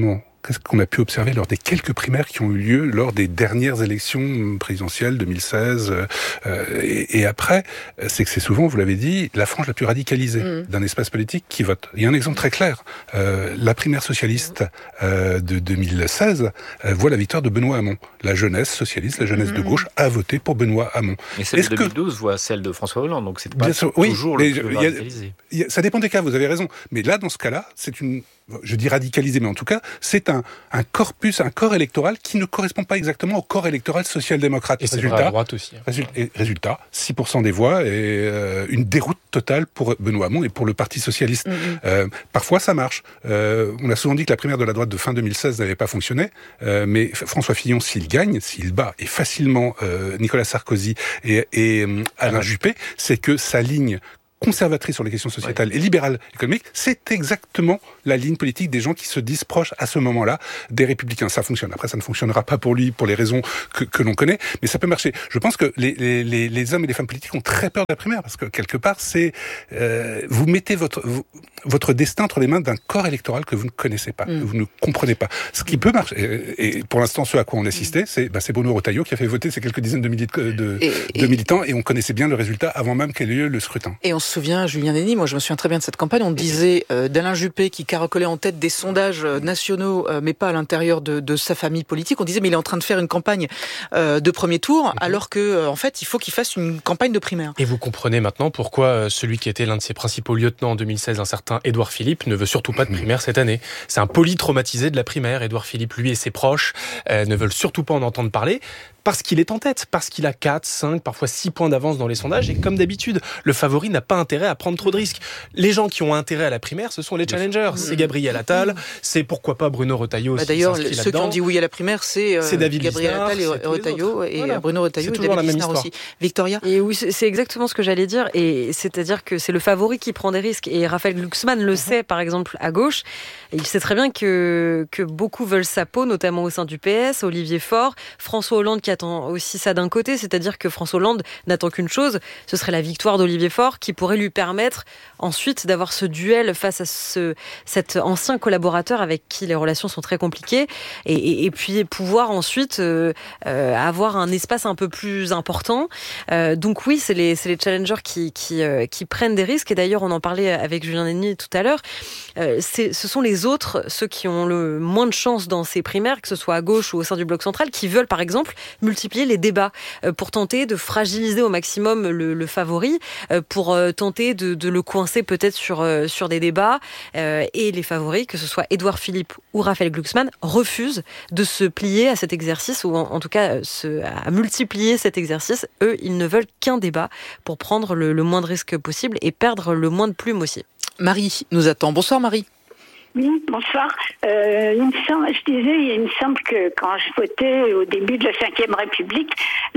qu'est-ce qu'on a pu observer lors des quelques primaires qui ont eu lieu lors des dernières élections présidentielles deux mille seize euh, et, et après, c'est que c'est souvent, vous l'avez dit, la frange la plus radicalisée mmh. d'un espace politique qui vote. Il y a un exemple très clair. Euh, la primaire socialiste euh, de deux mille seize euh, voit la victoire de Benoît Hamon. La jeunesse socialiste, la jeunesse mmh. de gauche a voté pour Benoît Hamon. Et celle Est-ce de deux mille douze que... voit celle de François Hollande, donc c'est pas sûr, toujours oui, le plus y a, radicalisé. Y a, ça dépend des cas, vous avez raison. Mais là, dans ce cas-là, c'est une... je dis radicalisé, mais en tout cas, c'est un, un corpus, un corps électoral qui ne correspond pas exactement au corps électoral social-démocrate. Et c'est résultat, à droite aussi. Résultat, résultat, six pour cent des voix et euh, une déroute totale pour Benoît Hamon et pour le Parti socialiste. Mm-hmm. Euh, parfois, ça marche. Euh, on a souvent dit que la primaire de la droite de fin deux mille seize n'avait pas fonctionné, euh, mais François Fillon, s'il gagne, s'il bat, et facilement euh, Nicolas Sarkozy et, et euh, Alain Juppé, c'est que sa ligne conservatrice sur les questions sociétales ouais. et libérale économique, c'est exactement la ligne politique des gens qui se disent proches à ce moment-là des Républicains. Ça fonctionne. Après, ça ne fonctionnera pas pour lui, pour les raisons que, que l'on connaît, mais ça peut marcher. Je pense que les, les, les hommes et les femmes politiques ont très peur de la primaire, parce que quelque part, c'est euh, vous mettez votre vous, votre destin entre les mains d'un corps électoral que vous ne connaissez pas, mm. que vous ne comprenez pas. Ce qui peut marcher, et, et pour l'instant, ce à quoi on assistait, c'est, bah, c'est Bruno Retailleau qui a fait voter ces quelques dizaines de, millit- de, et, de et... militants, et on connaissait bien le résultat avant même qu'ait lieu le scrutin. Et on se souvient, Julien Denis, moi je me souviens très bien de cette campagne, on disait euh, d'Alain Juppé qui caracolait en tête des sondages euh, nationaux, euh, mais pas à l'intérieur de, de sa famille politique, on disait mais il est en train de faire une campagne euh, de premier tour, mm-hmm. alors que euh, en fait il faut qu'il fasse une campagne de primaire. Et vous comprenez maintenant pourquoi euh, celui qui était l'un de ses principaux lieutenants en deux mille seize, un certain Édouard Philippe, ne veut surtout pas de primaire cette année. C'est un polytraumatisé de la primaire. Édouard Philippe, lui et ses proches, euh, ne veulent surtout pas en entendre parler, parce qu'il est en tête, parce qu'il a quatre, cinq, parfois six points d'avance dans les sondages, et comme d'habitude, le favori n'a pas intérêt à prendre trop de risques. Les gens qui ont intérêt à la primaire, ce sont les challengers. C'est Gabriel Attal, c'est pourquoi pas Bruno Retailleau. Bah d'ailleurs, ceux là-dedans. Qui ont dit oui à la primaire, c'est, euh, c'est David Gabriel Lisnard, Attal et Retailleau, et voilà. Bruno Retailleau et David Lisnard aussi. Victoria. Et oui, c'est exactement ce que j'allais dire, et c'est-à-dire que c'est le favori qui prend des risques, et Raphaël Glucksmann le mm-hmm. sait, par exemple, à gauche, et il sait très bien que, que beaucoup veulent sa peau, notamment au sein du P S, Olivier Faure, François Hollande qui attend aussi ça d'un côté, c'est-à-dire que François Hollande n'attend qu'une chose, ce serait la victoire d'Olivier Faure qui pourrait lui permettre ensuite d'avoir ce duel face à ce, cet ancien collaborateur avec qui les relations sont très compliquées et, et, et puis pouvoir ensuite euh, euh, avoir un espace un peu plus important. Euh, donc oui, c'est les, c'est les challengers qui, qui, euh, qui prennent des risques et d'ailleurs on en parlait avec Julien Denis tout à l'heure, euh, c'est, ce sont les autres, ceux qui ont le moins de chance dans ces primaires, que ce soit à gauche ou au sein du bloc central, qui veulent par exemple multiplier les débats pour tenter de fragiliser au maximum le, le favori, pour tenter de, de le coincer peut-être sur, sur des débats. Et les favoris, que ce soit Édouard Philippe ou Raphaël Glucksmann, refusent de se plier à cet exercice, ou en, en tout cas se, à multiplier cet exercice. Eux, ils ne veulent qu'un débat pour prendre le, le moins de risques possible et perdre le moins de plumes aussi. Marie nous attend. Bonsoir Marie. Oui, bonsoir. Euh, il me semble, je disais, il me semble que quand je votais au début de la cinquième République,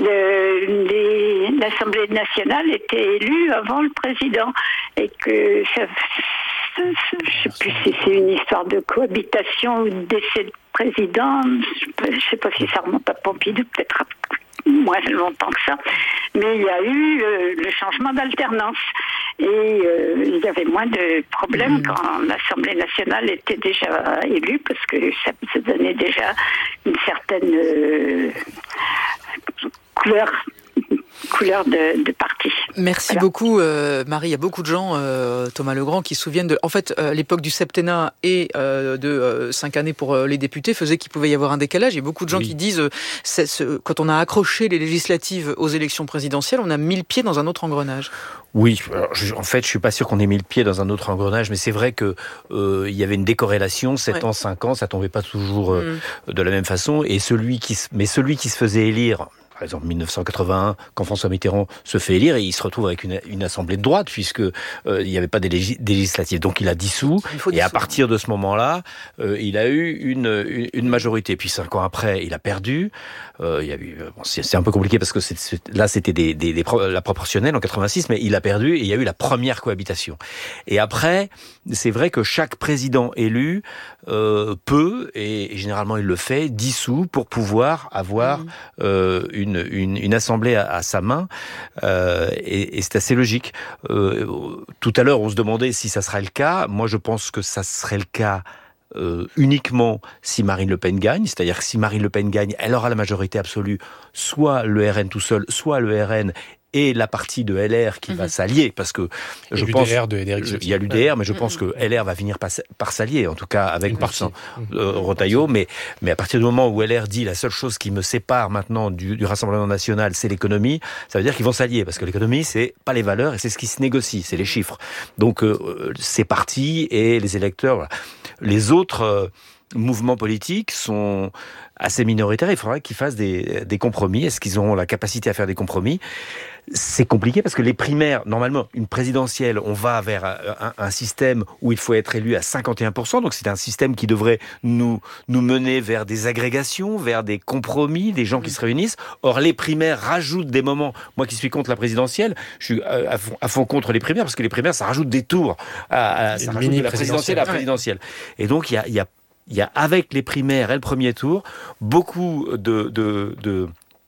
le, les, l'Assemblée nationale était élue avant le président et que ça, ça, ça, je sais plus si c'est une histoire de cohabitation ou de décès de président. Je ne sais pas si ça remonte à Pompidou, peut-être moins longtemps que ça. Mais il y a eu euh, le changement d'alternance. Et euh, il y avait moins de problèmes mmh. quand l'Assemblée nationale était déjà élue, parce que ça se donnait déjà une certaine euh, couleur couleur de, de parti. Merci voilà. beaucoup euh, Marie. Il y a beaucoup de gens, euh, Thomas Legrand, qui se souviennent de... En fait, euh, l'époque du septennat et euh, de euh, cinq années pour euh, les députés faisait qu'il pouvait y avoir un décalage. Il y a beaucoup de gens oui. qui disent, euh, c'est, c'est, quand on a accroché les législatives aux élections présidentielles, on a mis le pied dans un autre engrenage. Oui, alors, je, en fait, je suis pas sûr qu'on ait mis le pied dans un autre engrenage, mais c'est vrai que euh, il y avait une décorrélation, sept ouais. ans, cinq ans, ça tombait pas toujours euh, mmh. de la même façon. Et celui qui, mais celui qui se faisait élire, par exemple, mille neuf cent quatre-vingt-un, quand François Mitterrand se fait élire, et il se retrouve avec une, une assemblée de droite, puisque euh, il n'y avait pas des, légis, des législatives. Donc il a dissous, il et dissous. À partir de ce moment-là, euh, il a eu une, une, une majorité. Puis cinq ans après, il a perdu. Euh, il y a eu, bon, c'est, c'est un peu compliqué parce que c'est, c'est, là, c'était des, des, des, la proportionnelle en quatre-vingt-six, mais il a perdu et il y a eu la première cohabitation. Et après, c'est vrai que chaque président élu euh, peut, et, et généralement il le fait, dissout pour pouvoir avoir mmh. euh, une Une, une, une assemblée à, à sa main, euh, et, et c'est assez logique. Euh, tout à l'heure, on se demandait si ça serait le cas. Moi, je pense que ça serait le cas euh, uniquement si Marine Le Pen gagne, c'est-à-dire que si Marine Le Pen gagne, elle aura la majorité absolue, soit le R N tout seul, soit le R N et la partie de L R qui mmh. va s'allier, parce que et je l'U D R pense de Éric il y a l'U D R, mais je pense que L R va finir par, par s'allier, en tout cas avec Vincent euh, Retailleau, mais mais à partir du moment où L R dit la seule chose qui me sépare maintenant du, du Rassemblement national, c'est l'économie, ça veut dire qu'ils vont s'allier, parce que l'économie c'est pas les valeurs et c'est ce qui se négocie, c'est les chiffres. Donc euh, ces partis et les électeurs, voilà. Les autres euh, mouvements politiques sont assez minoritaires, il faudra qu'ils fassent des, des compromis. Est-ce qu'ils auront la capacité à faire des compromis ? C'est compliqué parce que les primaires, normalement, une présidentielle, on va vers un, un système où il faut être élu à cinquante et un pour cent, donc c'est un système qui devrait nous, nous mener vers des agrégations, vers des compromis, des gens qui se réunissent. Or, les primaires rajoutent des moments. Moi qui suis contre la présidentielle, je suis à fond, à fond contre les primaires parce que les primaires, ça rajoute des tours, à, à, ça rajoute de la présidentielle à la présidentielle. Et donc, il y a, il y a Il y a, avec les primaires et le premier tour, beaucoup de, de, de,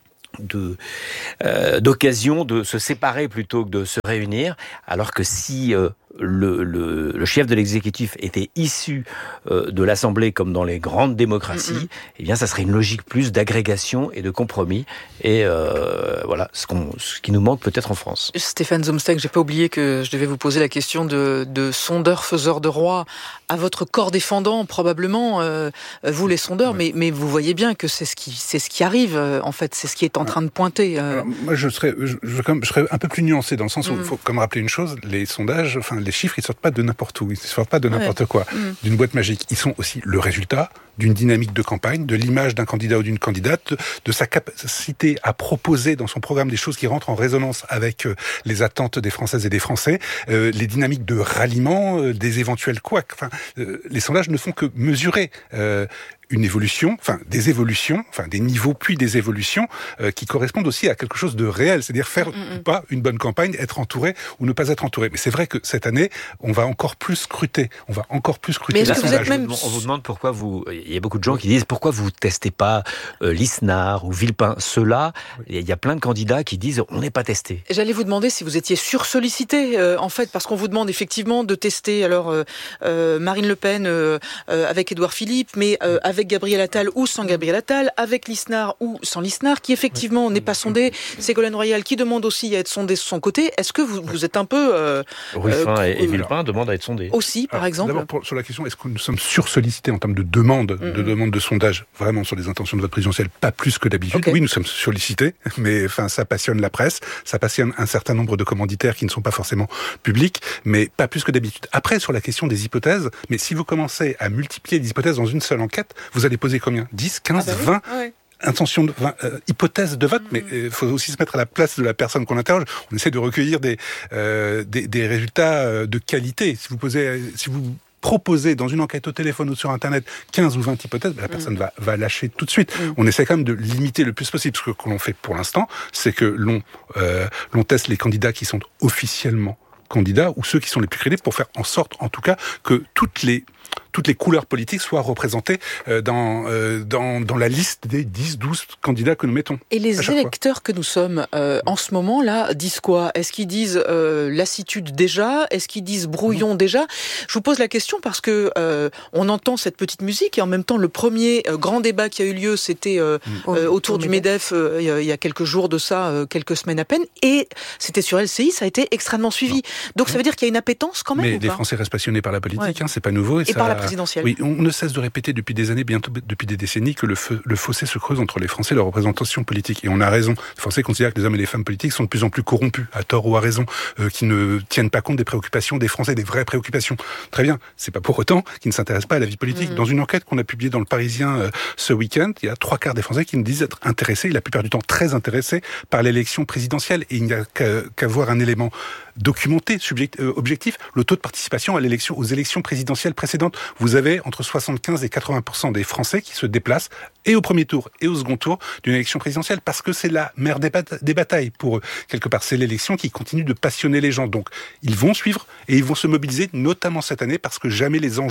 de, euh, d'occasions de se séparer plutôt que de se réunir, alors que si euh, le, le, le chef de l'exécutif était issu euh, de l'Assemblée comme dans les grandes démocraties, mm-hmm. eh bien ça serait une logique plus d'agrégation et de compromis. Et euh, voilà, ce, qu'on, ce qui nous manque peut-être en France. Stéphane Zumsteg, j'ai pas oublié que je devais vous poser la question de, de sondeur faiseur de roi à votre corps défendant, probablement, euh, vous les sondeurs, ouais. mais, mais vous voyez bien que c'est ce qui, c'est ce qui arrive, euh, en fait, c'est ce qui est en train de pointer. Euh... Alors, moi, je serais, je, je, je serais un peu plus nuancé dans le sens où il mm. faut comme rappeler une chose, les sondages, enfin, les chiffres, ils sortent pas de n'importe où, ils sortent pas de n'importe ouais. quoi, mm. d'une boîte magique. Ils sont aussi le résultat d'une dynamique de campagne, de l'image d'un candidat ou d'une candidate, de sa capacité à proposer dans son programme des choses qui rentrent en résonance avec euh, les attentes des Françaises et des Français, euh, les dynamiques de ralliement, euh, des éventuels couacs. Enfin, euh, les sondages ne font que mesurer euh, une évolution, enfin des évolutions, enfin des niveaux puis des évolutions euh, qui correspondent aussi à quelque chose de réel, c'est-à-dire faire mm-hmm. ou pas une bonne campagne, être entouré ou ne pas être entouré. Mais c'est vrai que cette année, on va encore plus scruter, on va encore plus scruter. Mais est-ce que vous êtes même... On vous demande pourquoi vous, il y a beaucoup de gens qui disent pourquoi vous testez pas euh, Lisnard ou Villepin. Ceux-là, il oui. y a plein de candidats qui disent on n'est pas testé. J'allais vous demander si vous étiez sursollicité euh, en fait, parce qu'on vous demande effectivement de tester alors euh, euh, Marine Le Pen euh, euh, avec Édouard Philippe, mais euh, avec Gabriel Attal ou sans Gabriel Attal, avec Lisnard ou sans Lisnard, qui effectivement oui. n'est pas sondé. Ségolène Royal qui demande aussi à être sondé de son côté. Est-ce que vous, vous êtes un peu... Euh, Ruffin euh, et, et Villepin demandent à être sondés. Aussi, par alors, exemple. D'abord, pour, sur la question, est-ce que nous sommes sursollicités en termes de demande, mm-hmm. de demande de sondage, vraiment sur les intentions de vote présidentiel, pas plus que d'habitude. Okay. Oui, nous sommes sollicités, mais enfin, ça passionne la presse, ça passionne un certain nombre de commanditaires qui ne sont pas forcément publics, mais pas plus que d'habitude. Après, sur la question des hypothèses, mais si vous commencez à multiplier les hypothèses dans une seule enquête, vous allez poser combien ? dix, quinze, ah bah vingt oui. ouais. intentions de vingt, euh, hypothèses de vote, mmh. mais il euh, faut aussi se mettre à la place de la personne qu'on interroge. On essaie de recueillir des, euh, des, des résultats de qualité. Si vous posez, si vous proposer dans une enquête au téléphone ou sur Internet quinze ou vingt hypothèses, ben la personne mmh. va, va lâcher tout de suite. Mmh. On essaie quand même de limiter le plus possible. Ce que, que l'on fait pour l'instant, c'est que l'on, euh, l'on teste les candidats qui sont officiellement candidats ou ceux qui sont les plus crédibles pour faire en sorte, en tout cas, que toutes les toutes les couleurs politiques soient représentées euh, dans, euh, dans, dans la liste des dix douze candidats que nous mettons. Et les électeurs fois. que nous sommes euh, en ce moment-là disent quoi ? Est-ce qu'ils disent euh, lassitude déjà ? Est-ce qu'ils disent brouillon mmh. déjà ? Je vous pose la question parce que euh, on entend cette petite musique et en même temps le premier euh, grand débat qui a eu lieu, c'était euh, mmh. euh, autour du MEDEF euh, il y a quelques jours de ça, euh, quelques semaines à peine, et c'était sur L C I, ça a été extrêmement suivi. Non. Donc ça veut dire qu'il y a une appétence quand même. Mais ou les pas Français restent passionnés par la politique, ouais. hein, c'est pas nouveau. Et, et ça... par la présidentielle. Oui, on ne cesse de répéter depuis des années, bientôt depuis des décennies, que le, f- le fossé se creuse entre les Français et leur représentation politique. Et on a raison. Les Français considèrent que les hommes et les femmes politiques sont de plus en plus corrompus, à tort ou à raison, euh, qui ne tiennent pas compte des préoccupations des Français, des vraies préoccupations. Très bien, c'est pas pour autant qu'ils ne s'intéressent pas à la vie politique. Mmh. Dans une enquête qu'on a publiée dans le Parisien euh, ce week-end, il y a trois quarts des Français qui nous disent être intéressés, la plupart du temps très intéressés, par l'élection présidentielle. Et il n'y a qu'à, qu'à voir un élément documenté, subject, euh, objectif, le taux de participation à l'élection, aux élections présidentielles précédentes. Vous avez entre soixante-quinze et quatre-vingts pour cent des Français qui se déplacent et au premier tour et au second tour d'une élection présidentielle parce que c'est la mère des, bat- des batailles pour eux. Quelque part, c'est l'élection qui continue de passionner les gens. Donc, ils vont suivre et ils vont se mobiliser, notamment cette année, parce que jamais les enjeux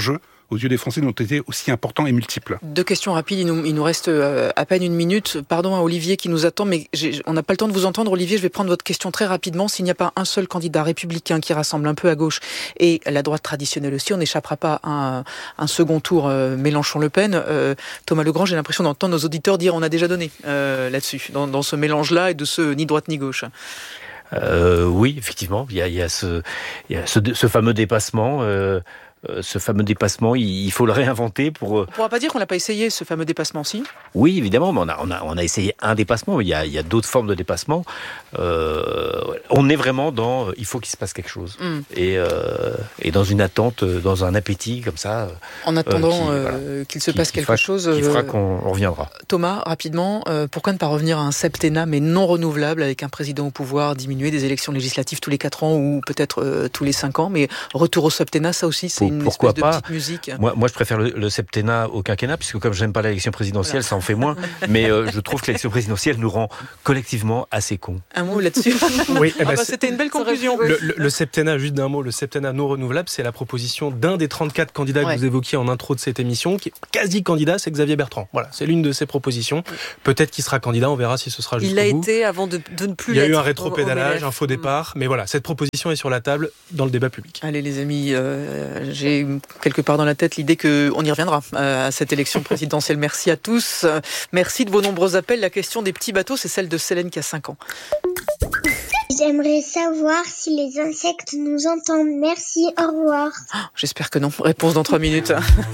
aux yeux des Français, n'ont été aussi importants et multiples. Deux questions rapides, il nous, il nous reste à peine une minute. Pardon à Olivier qui nous attend, mais j'ai, on n'a pas le temps de vous entendre. Olivier, je vais prendre votre question très rapidement. S'il n'y a pas un seul candidat républicain qui rassemble un peu à gauche et la droite traditionnelle aussi, on n'échappera pas à un, un second tour euh, Mélenchon-Le Pen. Euh, Thomas Legrand, j'ai l'impression d'entendre nos auditeurs dire on a déjà donné euh, là-dessus, dans, dans ce mélange-là et de ce ni droite ni gauche. Euh, oui, effectivement, il y a, il y a, ce, il y a ce, ce fameux dépassement. Euh, ce fameux dépassement, il faut le réinventer pour... On ne pourra pas dire qu'on l'a pas essayé, ce fameux dépassement, si ? Oui, évidemment, mais on a, on a, on a essayé un dépassement, mais il y a, il y a d'autres formes de dépassement. Euh, on est vraiment dans... Il faut qu'il se passe quelque chose. Mm. Et, euh, et dans une attente, dans un appétit, comme ça... En attendant euh, qui, euh, voilà, qu'il se qui, passe qui quelque fera, chose... Qui fera euh, qu'on reviendra. Thomas, rapidement, euh, pourquoi ne pas revenir à un septennat, mais non renouvelable, avec un président au pouvoir, diminuer des élections législatives tous les quatre ans, ou peut-être euh, tous les cinq ans, mais retour au septennat, ça aussi, c'est pour, une pourquoi espèce pas de petite musique. Moi, moi, je préfère le, le septennat au quinquennat, puisque comme je n'aime pas l'élection présidentielle, voilà. Ça en fait moins. Mais euh, je trouve que l'élection présidentielle nous rend collectivement assez cons. Un mot là-dessus. Oui, eh ben, ah bah, c'était une belle conclusion. Le, le, le septennat, juste d'un mot, le septennat non renouvelable, c'est la proposition d'un des trente-quatre candidats ouais. que vous évoquiez en intro de cette émission, qui est quasi candidat, c'est Xavier Bertrand. Voilà, c'est l'une de ses propositions. Peut-être qu'il sera candidat, on verra si ce sera jusqu'au bout. Il l'a été avant de, de ne plus l'être. Il y a eu un rétropédalage, un faux départ, mais voilà, cette proposition est sur la table dans le débat public. Allez les amis, euh, j'ai quelque part dans la tête l'idée qu'on y reviendra euh, à cette élection présidentielle. Merci à tous. Euh, merci de vos nombreux appels. La question des petits bateaux, c'est celle de Célène qui a cinq ans. J'aimerais savoir si les insectes nous entendent. Merci, au revoir. Oh, j'espère que non. Réponse dans trois minutes.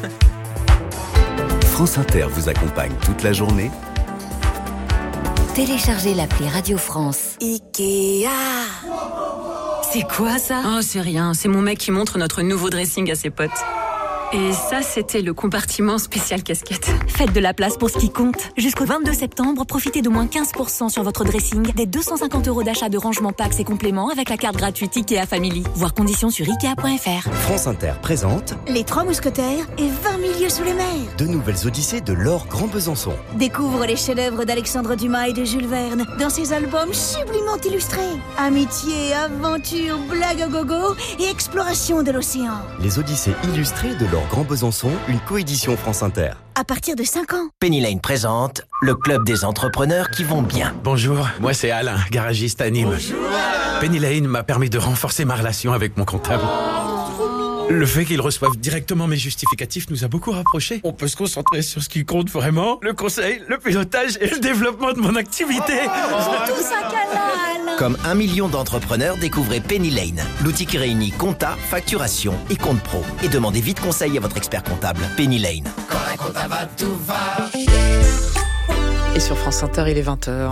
France Inter vous accompagne toute la journée. Téléchargez l'appli Radio France. Ikea. C'est quoi ça ? Oh, c'est rien. C'est mon mec qui montre notre nouveau dressing à ses potes. Et ça, c'était le compartiment spécial casquette. Faites de la place pour ce qui compte. Jusqu'au vingt-deux septembre, profitez de moins quinze pour cent sur votre dressing, des deux cent cinquante euros d'achat de rangement packs et compléments avec la carte gratuite Ikea Family. Voir conditions sur ikea point f r. France Inter présente Les Trois Mousquetaires et vingt mille lieues sous les mers. Deux nouvelles odyssées de Laure Grand Besançon. Découvre les chefs-d'œuvre d'Alexandre Dumas et de Jules Verne dans ses albums sublimement illustrés. Amitié, aventure, blague à gogo et exploration de l'océan. Les odyssées illustrées de Laure Grand Besançon, une coédition France Inter. À partir de cinq ans. Penny Lane présente le club des entrepreneurs qui vont bien. Bonjour, moi c'est Alain, garagiste à Nîmes. Bonjour Alain. Penny Lane m'a permis de renforcer ma relation avec mon comptable. Oh, le fait qu'ils reçoivent directement mes justificatifs nous a beaucoup rapprochés. On peut se concentrer sur ce qui compte vraiment, le conseil, le pilotage et le développement de mon activité. Oh, tout ça câlin. Comme un million d'entrepreneurs, découvrez Penny Lane, l'outil qui réunit compta, facturation et compte pro. Et demandez vite conseil à votre expert comptable. Penny Lane. Quand la compta va, tout va. Et sur France Inter, il est vingt heures.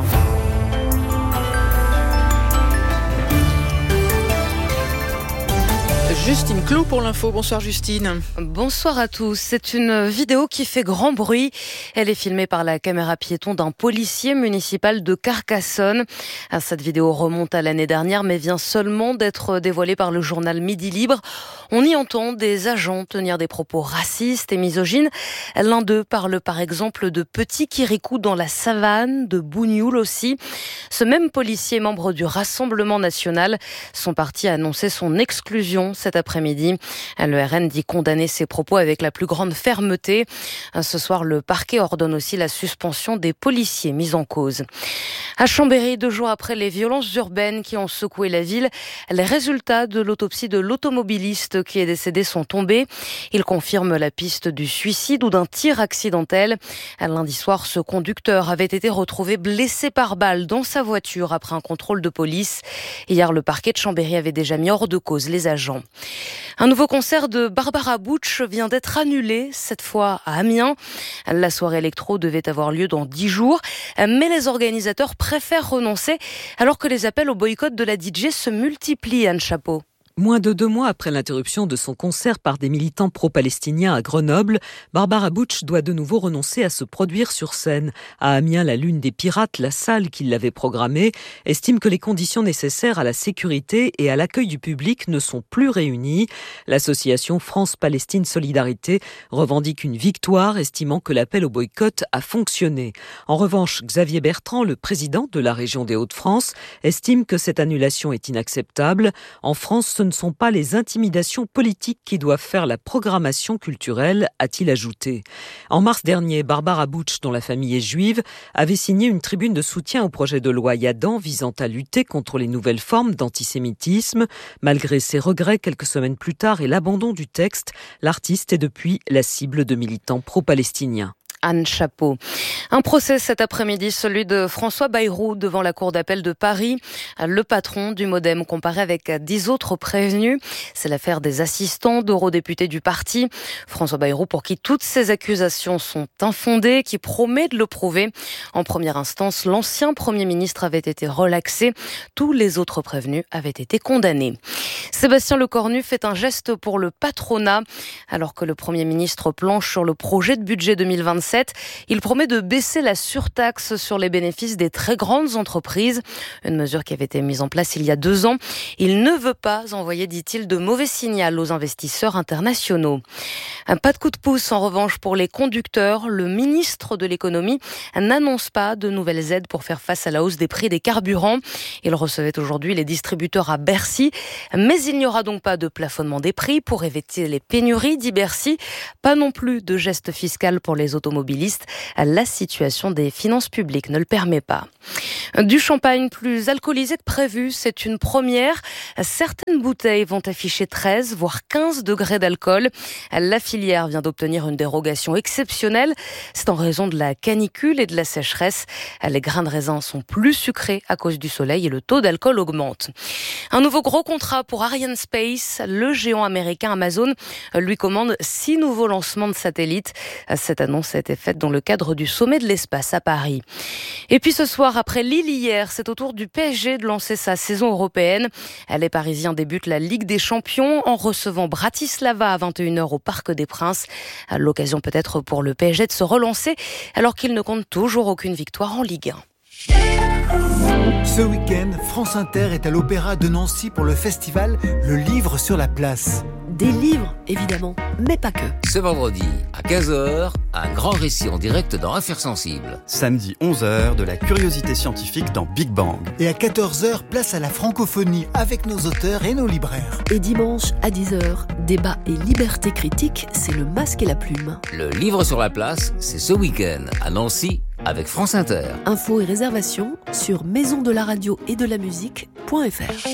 Justine Clot pour l'info. Bonsoir Justine. Bonsoir à tous. C'est une vidéo qui fait grand bruit. Elle est filmée par la caméra piéton d'un policier municipal de Carcassonne. Cette vidéo remonte à l'année dernière mais vient seulement d'être dévoilée par le journal Midi Libre. On y entend des agents tenir des propos racistes et misogynes. L'un d'eux parle par exemple de petits kirikou dans la savane, de bougnoul aussi. Ce même policier, membre du Rassemblement national, son parti a annoncé son exclusion cet après-midi. Le R N dit condamner ces propos avec la plus grande fermeté. Ce soir, le parquet ordonne aussi la suspension des policiers mis en cause. À Chambéry, deux jours après les violences urbaines qui ont secoué la ville, les résultats de l'autopsie de l'automobiliste qui est décédé sont tombés. Ils confirment la piste du suicide ou d'un tir accidentel. Lundi soir, ce conducteur avait été retrouvé blessé par balle dans sa voiture après un contrôle de police. Hier, le parquet de Chambéry avait déjà mis hors de cause les agents. Un nouveau concert de Barbara Butch vient d'être annulé, cette fois à Amiens. La soirée électro devait avoir lieu dans dix jours, mais les organisateurs préfèrent renoncer alors que les appels au boycott de la D J se multiplient, Anne Chapeau. Moins de deux mois après l'interruption de son concert par des militants pro-palestiniens à Grenoble, Barbara Butch doit de nouveau renoncer à se produire sur scène. À Amiens, la Lune des Pirates, la salle qui l'avait programmée, estime que les conditions nécessaires à la sécurité et à l'accueil du public ne sont plus réunies. L'association France-Palestine Solidarité revendique une victoire, estimant que l'appel au boycott a fonctionné. En revanche, Xavier Bertrand, le président de la région des Hauts-de-France, estime que cette annulation est inacceptable. En France, ce ce ne sont pas les intimidations politiques qui doivent faire la programmation culturelle, a-t-il ajouté. En mars dernier, Barbara Butch, dont la famille est juive, avait signé une tribune de soutien au projet de loi Yadan visant à lutter contre les nouvelles formes d'antisémitisme. Malgré ses regrets quelques semaines plus tard et l'abandon du texte, l'artiste est depuis la cible de militants pro-palestiniens. Anne Chapeau. Un procès cet après-midi, celui de François Bayrou devant la cour d'appel de Paris. Le patron du Modem comparé avec dix autres prévenus. C'est l'affaire des assistants d'eurodéputés du parti. François Bayrou, pour qui toutes ces accusations sont infondées, qui promet de le prouver. En première instance, l'ancien Premier ministre avait été relaxé. Tous les autres prévenus avaient été condamnés. Sébastien Lecornu fait un geste pour le patronat. Alors que le Premier ministre planche sur le projet de budget deux mille vingt-sept, il promet de baisser la surtaxe sur les bénéfices des très grandes entreprises. Une mesure qui avait été mise en place il y a deux ans. Il ne veut pas envoyer, dit-il, de mauvais signal aux investisseurs internationaux. Pas de coup de pouce en revanche pour les conducteurs. Le ministre de l'économie n'annonce pas de nouvelles aides pour faire face à la hausse des prix des carburants. Il recevait aujourd'hui les distributeurs à Bercy. Mais il n'y aura donc pas de plafonnement des prix pour éviter les pénuries, dit Bercy. Pas non plus de geste fiscal pour les automobilistes. La situation des finances publiques ne le permet pas. Du champagne plus alcoolisé que prévu, c'est une première. Certaines bouteilles vont afficher treize, voire quinze degrés d'alcool. La filière vient d'obtenir une dérogation exceptionnelle. C'est en raison de la canicule et de la sécheresse. Les grains de raisin sont plus sucrés à cause du soleil et le taux d'alcool augmente. Un nouveau gros contrat pour Arianespace. Le géant américain Amazon lui commande six nouveaux lancements de satellites. Cette annonce a été faite dans le cadre du sommet de l'espace à Paris. Et puis ce soir, après Lille hier, c'est au tour du P S G de lancer sa saison européenne. Les Parisiens débutent la Ligue des Champions en recevant Bratislava à vingt et une heures au Parc des Princes. L'occasion peut-être pour le P S G de se relancer alors qu'il ne compte toujours aucune victoire en Ligue un. Ce week-end, France Inter est à l'Opéra de Nancy pour le festival Le Livre sur la Place. Des livres, évidemment, mais pas que. Ce vendredi, à quinze heures, un grand récit en direct dans Affaires sensibles. Samedi onze heures, de la curiosité scientifique dans Big Bang. Et à quatorze heures, place à la francophonie avec nos auteurs et nos libraires. Et dimanche, à dix heures, débat et liberté critique, c'est le masque et la plume. Le Livre sur la Place, c'est ce week-end, à Nancy, avec France Inter. Infos et réservations sur maison de la radio et de la musique point f r.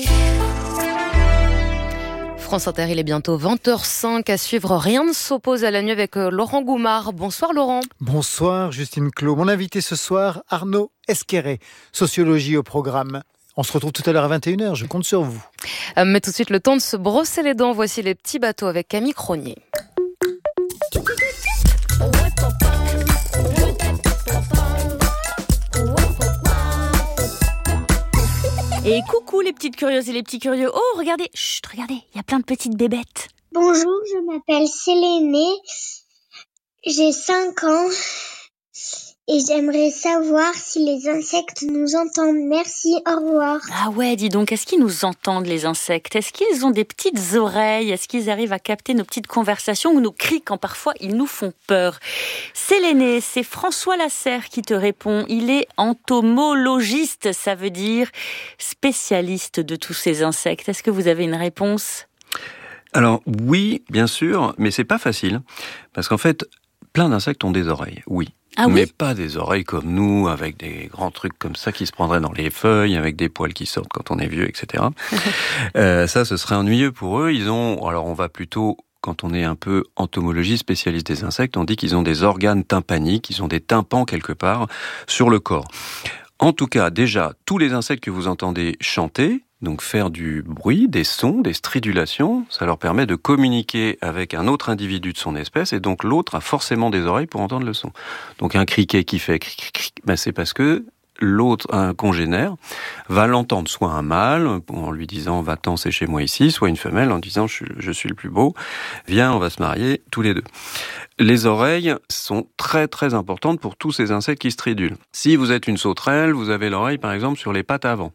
France Inter, il est bientôt vingt heures cinq à suivre. Rien ne s'oppose à la nuit avec Laurent Goumard. Bonsoir Laurent. Bonsoir Justine Clos. Mon invité ce soir, Arnaud Esquerret, sociologie au programme. On se retrouve tout à l'heure à vingt et une heures, je compte sur vous. Euh, mais tout de suite, le temps de se brosser les dents. Voici les petits bateaux avec Camille Cronier. Et coucou les petites curieuses et les petits curieux. Oh, regardez, chut, regardez, il y a plein de petites bébêtes. Bonjour, je m'appelle Sélénée, j'ai cinq ans et j'aimerais savoir si les insectes nous entendent. Merci, au revoir. Ah ouais, dis donc, est-ce qu'ils nous entendent les insectes ? Est-ce qu'ils ont des petites oreilles ? Est-ce qu'ils arrivent à capter nos petites conversations ou nos cris quand parfois ils nous font peur ? Sélénée, c'est François Lasserre qui te répond. Il est entomologiste, ça veut dire spécialiste de tous ces insectes. Est-ce que vous avez une réponse ? Alors oui, bien sûr, mais c'est pas facile parce qu'en fait, plein d'insectes ont des oreilles, oui. Ah oui ? Mais pas des oreilles comme nous, avec des grands trucs comme ça qui se prendraient dans les feuilles, avec des poils qui sortent quand on est vieux, et cetera. euh, ça, ce serait ennuyeux pour eux. Ils ont, alors on va plutôt, quand on est un peu entomologiste, spécialiste des insectes, on dit qu'ils ont des organes tympaniques, ils ont des tympans quelque part sur le corps. En tout cas, déjà, tous les insectes que vous entendez chanter, donc faire du bruit, des sons, des stridulations, ça leur permet de communiquer avec un autre individu de son espèce, et donc l'autre a forcément des oreilles pour entendre le son. Donc un criquet qui fait cric cric cric, ben c'est parce que l'autre, un congénère, va l'entendre, soit un mâle, en lui disant « va-t'en, c'est chez moi ici », soit une femelle en disant je, « je suis le plus beau, viens, on va se marier tous les deux ». Les oreilles sont très très importantes pour tous ces insectes qui stridulent. Si vous êtes une sauterelle, vous avez l'oreille par exemple sur les pattes avant.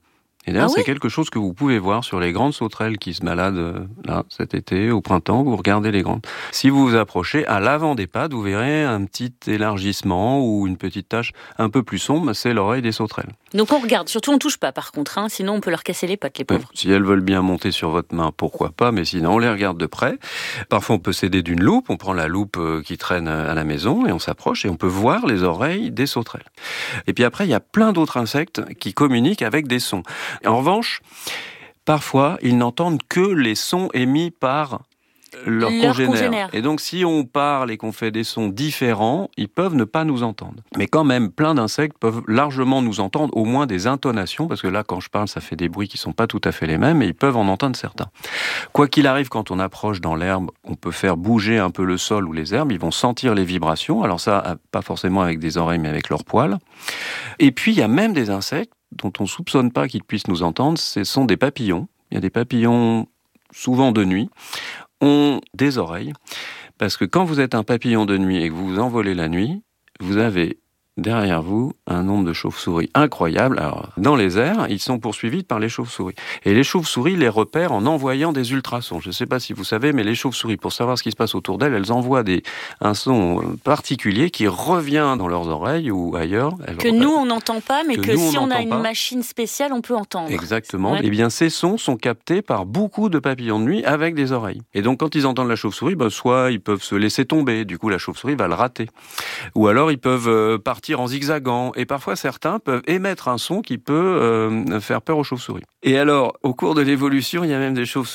Et d'ailleurs, Ah c'est oui quelque chose que vous pouvez voir sur les grandes sauterelles qui se baladent euh, là cet été, au printemps. Vous regardez les grandes. Si vous vous approchez, à l'avant des pattes, vous verrez un petit élargissement ou une petite tache un peu plus sombre. C'est l'oreille des sauterelles. Donc on regarde, surtout on touche pas par contre, hein, sinon on peut leur casser les pattes, les pauvres. Si elles veulent bien monter sur votre main, pourquoi pas, mais sinon on les regarde de près. Parfois on peut s'aider d'une loupe, on prend la loupe qui traîne à la maison et on s'approche et on peut voir les oreilles des sauterelles. Et puis après, il y a plein d'autres insectes qui communiquent avec des sons. En revanche, parfois, ils n'entendent que les sons émis par leurs Leur congénères. congénères. Et donc, si on parle et qu'on fait des sons différents, ils peuvent ne pas nous entendre. Mais quand même, plein d'insectes peuvent largement nous entendre, au moins des intonations, parce que là, quand je parle, ça fait des bruits qui sont pas tout à fait les mêmes, et ils peuvent en entendre certains. Quoi qu'il arrive, quand on approche dans l'herbe, on peut faire bouger un peu le sol ou les herbes, ils vont sentir les vibrations. Alors ça, pas forcément avec des oreilles, mais avec leurs poils. Et puis, il y a même des insectes dont on soupçonne pas qu'ils puissent nous entendre, ce sont des papillons. Il y a des papillons, souvent de nuit, ont des oreilles, parce que quand vous êtes un papillon de nuit et que vous vous envolez la nuit, vous avez derrière vous un nombre de chauves-souris incroyable. Alors, dans les airs, ils sont poursuivis par les chauves-souris. Et les chauves-souris les repèrent en envoyant des ultrasons. Je ne sais pas si vous savez, mais les chauves-souris, pour savoir ce qui se passe autour d'elles, elles envoient des, un son particulier qui revient dans leurs oreilles ou ailleurs. Elles, que nous, on n'entend pas, mais que, que nous, si on, on a une pas. machine spéciale, on peut entendre. Exactement. Ouais. Eh bien, ces sons sont captés par beaucoup de papillons de nuit avec des oreilles. Et donc, quand ils entendent la chauve-souris, ben, soit ils peuvent se laisser tomber. Du coup, la chauve-souris va le rater. Ou alors, ils peuvent partir en zigzagant. Et parfois, certains peuvent émettre un son qui peut euh, faire peur aux chauves-souris. Et alors, au cours de l'évolution, il y a même des chauves-souris